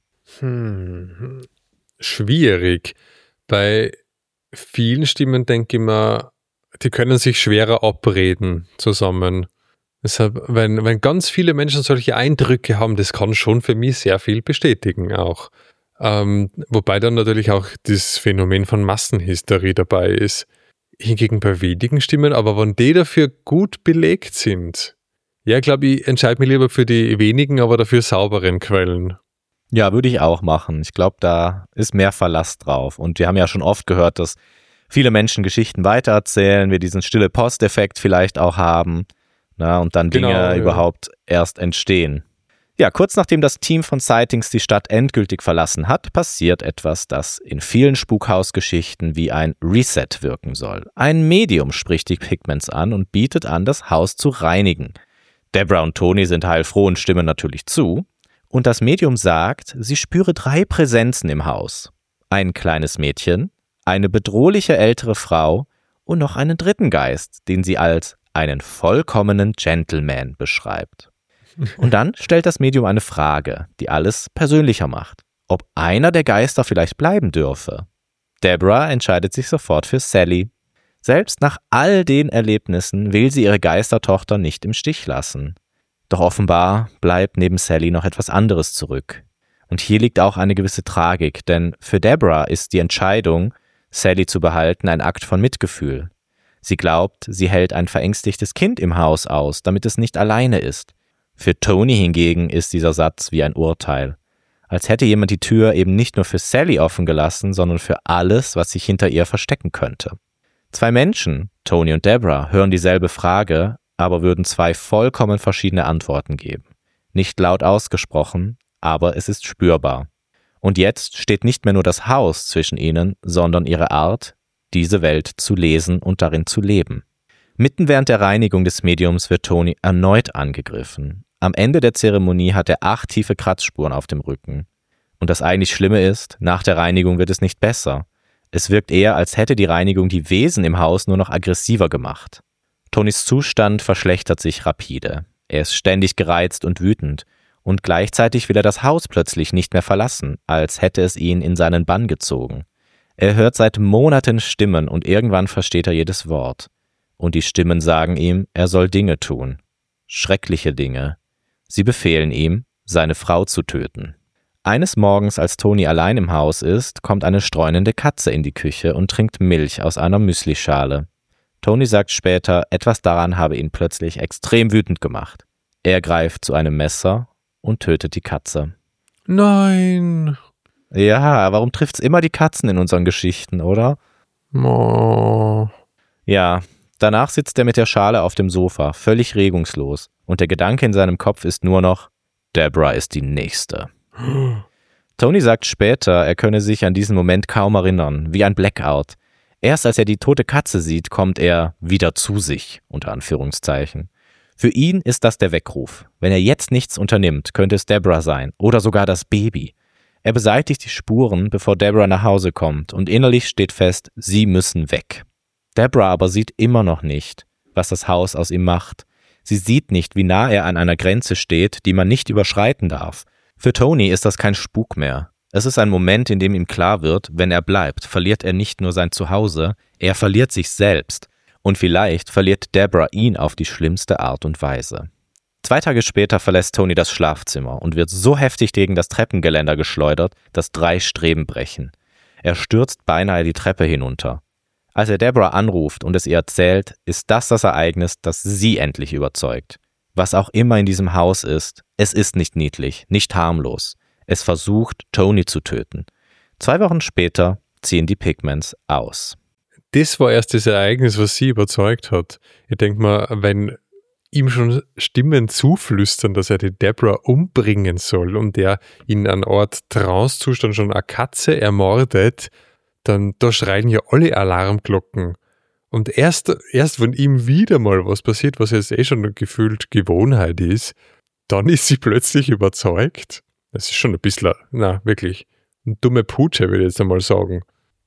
Speaker 2: Schwierig. Bei vielen Stimmen denke ich mir, die können sich schwerer abreden zusammen. Deshalb, wenn ganz viele Menschen solche Eindrücke haben, das kann schon für mich sehr viel bestätigen auch. Wobei dann natürlich auch das Phänomen von Massenhysterie dabei ist. Hingegen bei wenigen Stimmen, aber wenn die dafür gut belegt sind, ja, glaube ich, entscheide mich lieber für die wenigen, aber dafür sauberen Quellen.
Speaker 1: Ja, würde ich auch machen. Ich glaube, da ist mehr Verlass drauf. Und wir haben ja schon oft gehört, dass viele Menschen Geschichten weitererzählen, wir diesen stille Posteffekt vielleicht auch haben, und dann Dinge überhaupt erst entstehen. Ja, kurz nachdem das Team von Sightings die Stadt endgültig verlassen hat, passiert etwas, das in vielen Spukhausgeschichten wie ein Reset wirken soll. Ein Medium spricht die Pigments an und bietet an, das Haus zu reinigen. Deborah und Tony sind heilfroh und stimmen natürlich zu. Und das Medium sagt, sie spüre 3 Präsenzen im Haus. Ein kleines Mädchen, eine bedrohliche ältere Frau und noch einen dritten Geist, den sie als einen vollkommenen Gentleman beschreibt. Und dann stellt das Medium eine Frage, die alles persönlicher macht. Ob einer der Geister vielleicht bleiben dürfe. Deborah entscheidet sich sofort für Sally. Selbst nach all den Erlebnissen will sie ihre Geistertochter nicht im Stich lassen. Doch offenbar bleibt neben Sally noch etwas anderes zurück. Und hier liegt auch eine gewisse Tragik, denn für Deborah ist die Entscheidung, Sally zu behalten, ein Akt von Mitgefühl. Sie glaubt, sie hält ein verängstigtes Kind im Haus aus, damit es nicht alleine ist. Für Tony hingegen ist dieser Satz wie ein Urteil. Als hätte jemand die Tür eben nicht nur für Sally offen gelassen, sondern für alles, was sich hinter ihr verstecken könnte. 2 Menschen, Tony und Deborah, hören dieselbe Frage, aber würden 2 vollkommen verschiedene Antworten geben. Nicht laut ausgesprochen, aber es ist spürbar. Und jetzt steht nicht mehr nur das Haus zwischen ihnen, sondern ihre Art, diese Welt zu lesen und darin zu leben. Mitten während der Reinigung des Mediums wird Tony erneut angegriffen. Am Ende der Zeremonie hat er 8 tiefe Kratzspuren auf dem Rücken. Und das eigentlich Schlimme ist, nach der Reinigung wird es nicht besser. Es wirkt eher, als hätte die Reinigung die Wesen im Haus nur noch aggressiver gemacht. Tonys Zustand verschlechtert sich rapide. Er ist ständig gereizt und wütend. Und gleichzeitig will er das Haus plötzlich nicht mehr verlassen, als hätte es ihn in seinen Bann gezogen. Er hört seit Monaten Stimmen und irgendwann versteht er jedes Wort. Und die Stimmen sagen ihm, er soll Dinge tun. Schreckliche Dinge. Sie befehlen ihm, seine Frau zu töten. Eines Morgens, als Tony allein im Haus ist, kommt eine streunende Katze in die Küche und trinkt Milch aus einer Müslischale. Tony sagt später, etwas daran habe ihn plötzlich extrem wütend gemacht. Er greift zu einem Messer und tötet die Katze.
Speaker 2: Nein.
Speaker 1: Ja, warum trifft's immer die Katzen in unseren Geschichten, oder?
Speaker 2: Oh.
Speaker 1: Ja, danach sitzt er mit der Schale auf dem Sofa, völlig regungslos. Und der Gedanke in seinem Kopf ist nur noch, Deborah ist die Nächste. Tony sagt später, er könne sich an diesen Moment kaum erinnern, wie ein Blackout. Erst als er die tote Katze sieht, kommt er wieder zu sich, unter Anführungszeichen. Für ihn ist das der Weckruf. Wenn er jetzt nichts unternimmt, könnte es Deborah sein oder sogar das Baby. Er beseitigt die Spuren, bevor Deborah nach Hause kommt und innerlich steht fest, sie müssen weg. Deborah aber sieht immer noch nicht, was das Haus aus ihm macht. Sie sieht nicht, wie nah er an einer Grenze steht, die man nicht überschreiten darf. Für Tony ist das kein Spuk mehr. Es ist ein Moment, in dem ihm klar wird, wenn er bleibt, verliert er nicht nur sein Zuhause, er verliert sich selbst. Und vielleicht verliert Deborah ihn auf die schlimmste Art und Weise. 2 Tage später verlässt Tony das Schlafzimmer und wird so heftig gegen das Treppengeländer geschleudert, dass 3 Streben brechen. Er stürzt beinahe die Treppe hinunter. Als er Deborah anruft und es ihr erzählt, ist das Ereignis, das sie endlich überzeugt. Was auch immer in diesem Haus ist, es ist nicht niedlich, nicht harmlos. Es versucht, Tony zu töten. 2 Wochen später ziehen die Pigments aus.
Speaker 2: Das war erst das Ereignis, was sie überzeugt hat. Ich denke mal, wenn ihm schon Stimmen zuflüstern, dass er die Deborah umbringen soll und er in einer Art Trancezustand schon eine Katze ermordet, dann da schreien ja alle Alarmglocken. Und erst wenn ihm wieder mal was passiert, was jetzt schon gefühlt Gewohnheit ist, dann ist sie plötzlich überzeugt. Das ist schon ein bisschen, wirklich, eine dumme Putsche, würde ich jetzt einmal sagen.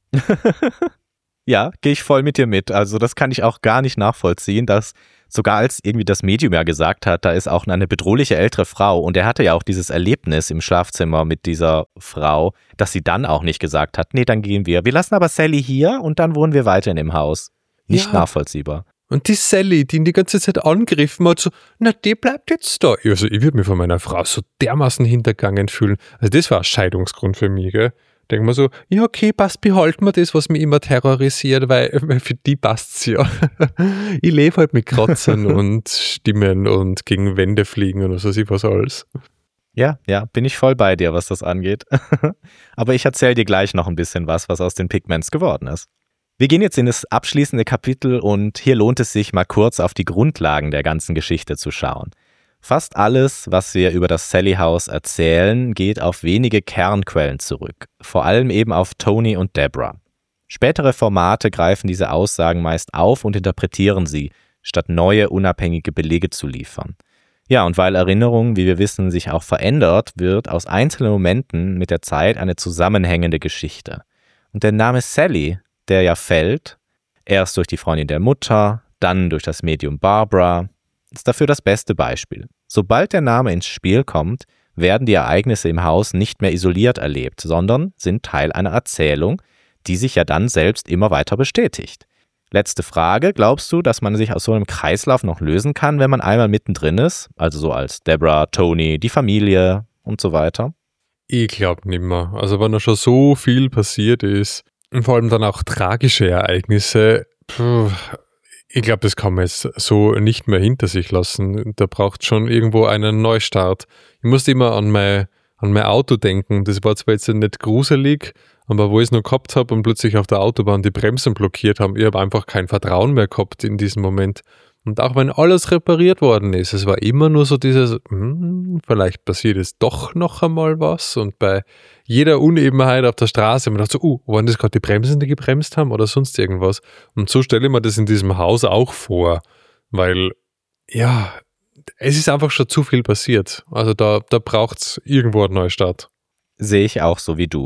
Speaker 1: Ja, gehe ich voll mit dir mit. Also das kann ich auch gar nicht nachvollziehen, dass sogar als irgendwie das Medium ja gesagt hat, da ist auch eine bedrohliche ältere Frau und er hatte ja auch dieses Erlebnis im Schlafzimmer mit dieser Frau, dass sie dann auch nicht gesagt hat, nee, dann gehen wir. Wir lassen aber Sally hier und dann wohnen wir weiterhin im Haus. Nicht nachvollziehbar.
Speaker 2: Und die Sally, die ihn die ganze Zeit angegriffen hat, so, na, die bleibt jetzt da. Also ich würde mich von meiner Frau so dermaßen hintergangen fühlen. Also das war ein Scheidungsgrund für mich, gell. Denken wir so, ja okay, passt, behalten wir das, was mich immer terrorisiert, weil für die passt's ja. Ich lebe halt mit Kratzern und Stimmen und gegen Wände fliegen und was alles.
Speaker 1: Ja, bin ich voll bei dir, was das angeht. Aber ich erzähle dir gleich noch ein bisschen was aus den Pigments geworden ist. Wir gehen jetzt in das abschließende Kapitel und hier lohnt es sich mal kurz auf die Grundlagen der ganzen Geschichte zu schauen. Fast alles, was wir über das Sally House erzählen, geht auf wenige Kernquellen zurück, vor allem eben auf Tony und Deborah. Spätere Formate greifen diese Aussagen meist auf und interpretieren sie, statt neue, unabhängige Belege zu liefern. Ja, und weil Erinnerung, wie wir wissen, sich auch verändert, wird aus einzelnen Momenten mit der Zeit eine zusammenhängende Geschichte. Und der Name Sally, der ja fällt, erst durch die Freundin der Mutter, dann durch das Medium Barbara, ist dafür das beste Beispiel. Sobald der Name ins Spiel kommt, werden die Ereignisse im Haus nicht mehr isoliert erlebt, sondern sind Teil einer Erzählung, die sich ja dann selbst immer weiter bestätigt. Letzte Frage, glaubst du, dass man sich aus so einem Kreislauf noch lösen kann, wenn man einmal mittendrin ist? Also so als Deborah, Tony, die Familie und so weiter?
Speaker 2: Ich glaube nicht mehr. Also wenn da schon so viel passiert ist und vor allem dann auch tragische Ereignisse, ich glaube, das kann man jetzt so nicht mehr hinter sich lassen. Da braucht schon irgendwo einen Neustart. Ich musste immer an mein Auto denken. Das war zwar jetzt nicht gruselig, aber wo ich es noch gehabt habe und plötzlich auf der Autobahn die Bremsen blockiert haben, ich habe einfach kein Vertrauen mehr gehabt in diesem Moment. Und auch wenn alles repariert worden ist, es war immer nur so dieses, vielleicht passiert jetzt doch noch einmal was. Und bei jeder Unebenheit auf der Straße habe ich gedacht so, waren das gerade die Bremsen, die gebremst haben oder sonst irgendwas? Und so stelle ich mir das in diesem Haus auch vor, weil, ja, es ist einfach schon zu viel passiert. Also da braucht es irgendwo einen Neustart.
Speaker 1: Sehe ich auch so wie du.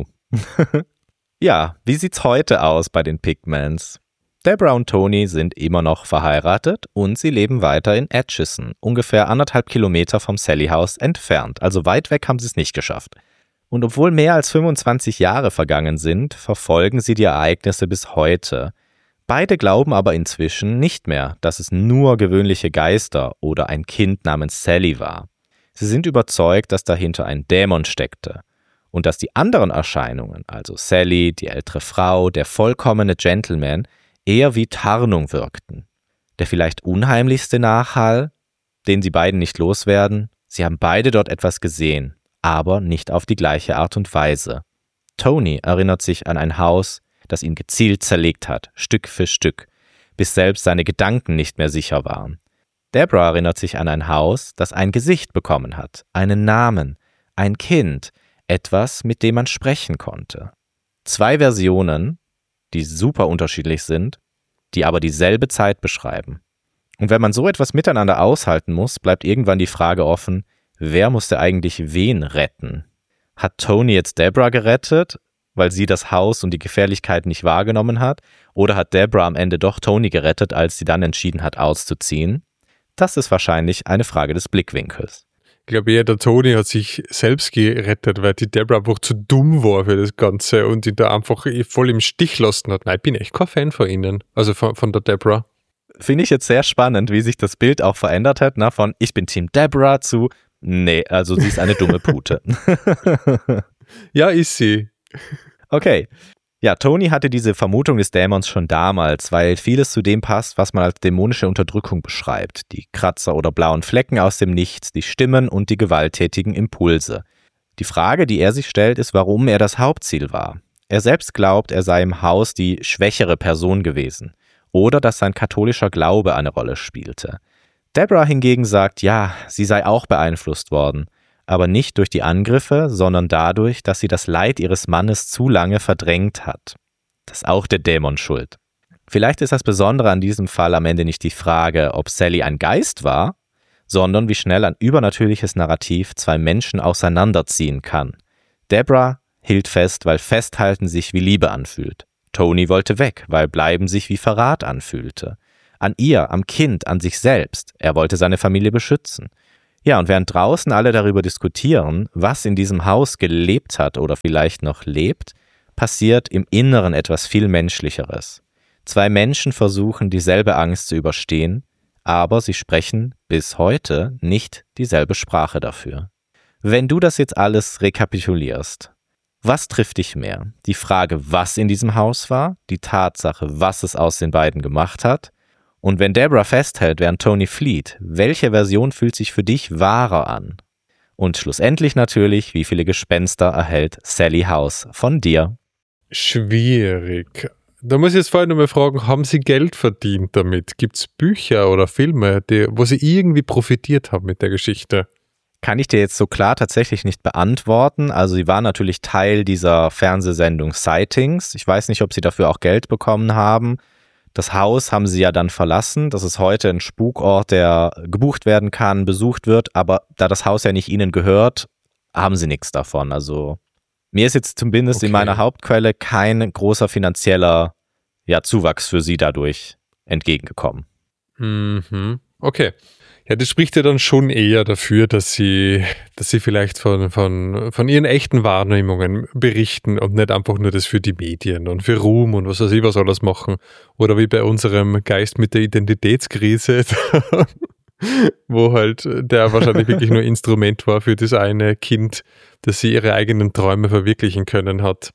Speaker 1: Ja, wie sieht's heute aus bei den Pigments? Deborah und Tony sind immer noch verheiratet und sie leben weiter in Atchison, ungefähr 1,5 Kilometer vom Sally House entfernt, also weit weg haben sie es nicht geschafft. Und obwohl mehr als 25 Jahre vergangen sind, verfolgen sie die Ereignisse bis heute. Beide glauben aber inzwischen nicht mehr, dass es nur gewöhnliche Geister oder ein Kind namens Sally war. Sie sind überzeugt, dass dahinter ein Dämon steckte. Und dass die anderen Erscheinungen, also Sally, die ältere Frau, der vollkommene Gentleman, eher wie Tarnung wirkten. Der vielleicht unheimlichste Nachhall, den sie beiden nicht loswerden, sie haben beide dort etwas gesehen, aber nicht auf die gleiche Art und Weise. Tony erinnert sich an ein Haus, das ihn gezielt zerlegt hat, Stück für Stück, bis selbst seine Gedanken nicht mehr sicher waren. Deborah erinnert sich an ein Haus, das ein Gesicht bekommen hat, einen Namen, ein Kind, etwas, mit dem man sprechen konnte. 2 Versionen, die super unterschiedlich sind, die aber dieselbe Zeit beschreiben. Und wenn man so etwas miteinander aushalten muss, bleibt irgendwann die Frage offen, wer musste eigentlich wen retten? Hat Tony jetzt Deborah gerettet, weil sie das Haus und die Gefährlichkeit nicht wahrgenommen hat? Oder hat Deborah am Ende doch Tony gerettet, als sie dann entschieden hat, auszuziehen? Das ist wahrscheinlich eine Frage des Blickwinkels.
Speaker 2: Ich glaube eher, der Tony hat sich selbst gerettet, weil die Deborah einfach zu dumm war für das Ganze und ihn da einfach voll im Stich lassen hat. Nein, ich bin echt kein Fan von ihnen, also von der Deborah.
Speaker 1: Finde ich jetzt sehr spannend, wie sich das Bild auch verändert hat, ne? Von ich bin Team Deborah zu nee, also sie ist eine dumme Pute.
Speaker 2: Ja, ist sie.
Speaker 1: Okay. Ja, Tony hatte diese Vermutung des Dämons schon damals, weil vieles zu dem passt, was man als dämonische Unterdrückung beschreibt. Die Kratzer oder blauen Flecken aus dem Nichts, die Stimmen und die gewalttätigen Impulse. Die Frage, die er sich stellt, ist, warum er das Hauptziel war. Er selbst glaubt, er sei im Haus die schwächere Person gewesen. Oder dass sein katholischer Glaube eine Rolle spielte. Deborah hingegen sagt, ja, sie sei auch beeinflusst worden. Aber nicht durch die Angriffe, sondern dadurch, dass sie das Leid ihres Mannes zu lange verdrängt hat. Das ist auch der Dämon schuld. Vielleicht ist das Besondere an diesem Fall am Ende nicht die Frage, ob Sally ein Geist war, sondern wie schnell ein übernatürliches Narrativ 2 Menschen auseinanderziehen kann. Deborah hielt fest, weil Festhalten sich wie Liebe anfühlt. Tony wollte weg, weil Bleiben sich wie Verrat anfühlte. An ihr, am Kind, an sich selbst. Er wollte seine Familie beschützen. Ja, und während draußen alle darüber diskutieren, was in diesem Haus gelebt hat oder vielleicht noch lebt, passiert im Inneren etwas viel Menschlicheres. 2 Menschen versuchen, dieselbe Angst zu überstehen, aber sie sprechen bis heute nicht dieselbe Sprache dafür. Wenn du das jetzt alles rekapitulierst, was trifft dich mehr? Die Frage, was in diesem Haus war, die Tatsache, was es aus den beiden gemacht hat? Und wenn Deborah festhält, während Tony flieht, welche Version fühlt sich für dich wahrer an? Und schlussendlich natürlich, wie viele Gespenster erhält Sally House von dir?
Speaker 2: Schwierig. Da muss ich jetzt vorher nochmal fragen, haben Sie Geld verdient damit? Gibt es Bücher oder Filme, wo Sie irgendwie profitiert haben mit der Geschichte?
Speaker 1: Kann ich dir jetzt so klar tatsächlich nicht beantworten. Also sie war natürlich Teil dieser Fernsehsendung Sightings. Ich weiß nicht, ob sie dafür auch Geld bekommen haben. Das Haus haben sie ja dann verlassen. Das ist heute ein Spukort, der gebucht werden kann, besucht wird. Aber da das Haus ja nicht ihnen gehört, haben sie nichts davon. Also mir ist jetzt zumindest in meiner Hauptquelle kein großer finanzieller Zuwachs für sie dadurch entgegengekommen.
Speaker 2: Mhm. Okay. Ja, das spricht ja dann schon eher dafür, dass sie vielleicht von ihren echten Wahrnehmungen berichten und nicht einfach nur das für die Medien und für Ruhm und was weiß ich was alles machen. Oder wie bei unserem Geist mit der Identitätskrise, wo halt der wahrscheinlich wirklich nur Instrument war für das eine Kind, dass sie ihre eigenen Träume verwirklichen können hat.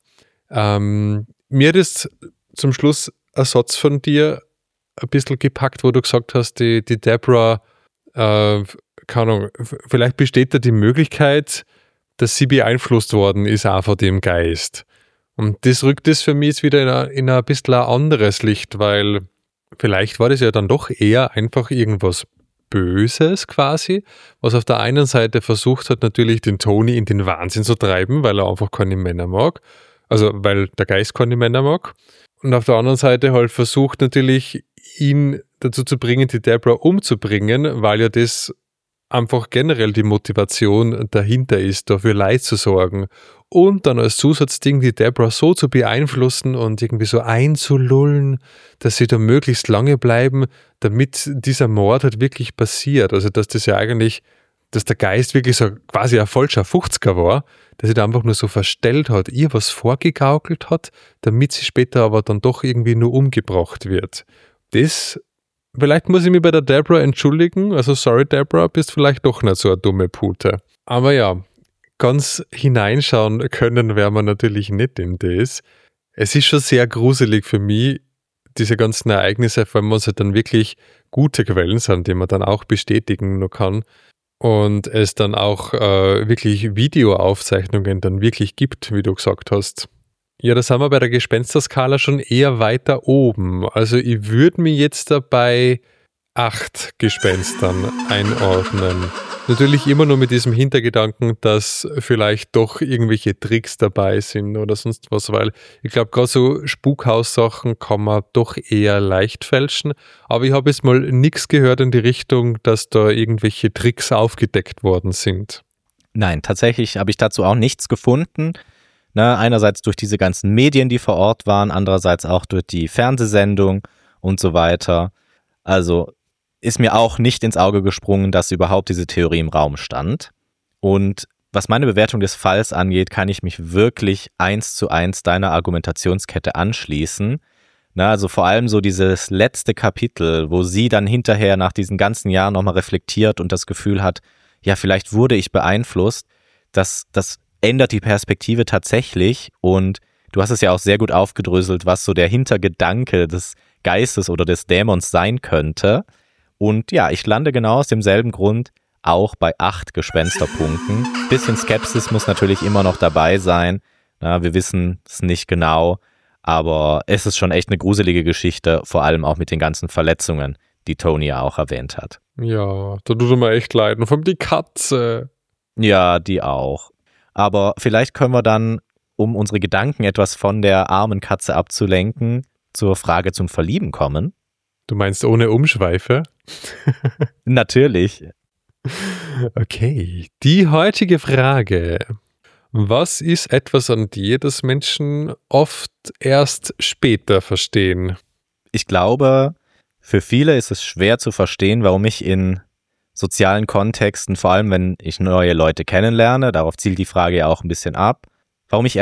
Speaker 2: Mir hat es zum Schluss ein Satz von dir ein bisschen gepackt, wo du gesagt hast, die Deborah, keine Ahnung, vielleicht besteht da die Möglichkeit, dass sie beeinflusst worden ist auch von dem Geist. Und das rückt es für mich jetzt wieder in ein bisschen ein anderes Licht, weil vielleicht war das ja dann doch eher einfach irgendwas Böses quasi, was auf der einen Seite versucht hat, natürlich den Tony in den Wahnsinn zu treiben, weil er einfach keine Männer mag, also weil der Geist keine Männer mag. Und auf der anderen Seite halt versucht natürlich, ihn dazu zu bringen, die Deborah umzubringen, weil ja das einfach generell die Motivation dahinter ist, dafür Leid zu sorgen. Und dann als Zusatzding die Deborah so zu beeinflussen und irgendwie so einzulullen, dass sie da möglichst lange bleiben, damit dieser Mord halt wirklich passiert. Also dass das ja eigentlich, dass der Geist wirklich so quasi ein falscher 50er war, dass sie da einfach nur so verstellt hat, ihr was vorgegaukelt hat, damit sie später aber dann doch irgendwie nur umgebracht wird. Das, vielleicht muss ich mich bei der Deborah entschuldigen, also sorry Deborah, bist vielleicht doch nicht so eine dumme Pute. Aber ja, ganz hineinschauen können werden wir natürlich nicht in das. Es ist schon sehr gruselig für mich, diese ganzen Ereignisse, vor allem wenn es halt dann wirklich gute Quellen sind, die man dann auch bestätigen noch kann. Und es dann auch wirklich Videoaufzeichnungen dann wirklich gibt, wie du gesagt hast. Ja, da sind wir bei der Gespensterskala schon eher weiter oben. Also ich würde mich jetzt dabei 8 Gespenstern einordnen. Natürlich immer nur mit diesem Hintergedanken, dass vielleicht doch irgendwelche Tricks dabei sind oder sonst was, weil ich glaube, gerade so Spukhaussachen kann man doch eher leicht fälschen. Aber ich habe jetzt mal nichts gehört in die Richtung, dass da irgendwelche Tricks aufgedeckt worden sind.
Speaker 1: Nein, tatsächlich habe ich dazu auch nichts gefunden. Einerseits durch diese ganzen Medien, die vor Ort waren, andererseits auch durch die Fernsehsendung und so weiter. Also ist mir auch nicht ins Auge gesprungen, dass überhaupt diese Theorie im Raum stand. Und was meine Bewertung des Falls angeht, kann ich mich wirklich 1:1 deiner Argumentationskette anschließen. Also vor allem so dieses letzte Kapitel, wo sie dann hinterher nach diesen ganzen Jahren nochmal reflektiert und das Gefühl hat, ja, vielleicht wurde ich beeinflusst, das ändert die Perspektive tatsächlich. Und du hast es ja auch sehr gut aufgedröselt, was so der Hintergedanke des Geistes oder des Dämons sein könnte. Und ja, ich lande genau aus demselben Grund auch bei 8 Gespensterpunkten. Bisschen Skepsis muss natürlich immer noch dabei sein. Wir wissen es nicht genau, aber es ist schon echt eine gruselige Geschichte, vor allem auch mit den ganzen Verletzungen, die Tony ja auch erwähnt hat.
Speaker 2: Ja, da tut er mir echt leid. Und vor allem die Katze.
Speaker 1: Ja, die auch. Aber vielleicht können wir dann, um unsere Gedanken etwas von der armen Katze abzulenken, zur Frage zum Verlieben kommen.
Speaker 2: Du meinst ohne Umschweife?
Speaker 1: Natürlich.
Speaker 2: Okay, die heutige Frage. Was ist etwas an dir, das Menschen oft erst später verstehen?
Speaker 1: Ich glaube, für viele ist es schwer zu verstehen, warum ich in sozialen Kontexten, vor allem wenn ich neue Leute kennenlerne, darauf zielt die Frage ja auch ein bisschen ab, warum ich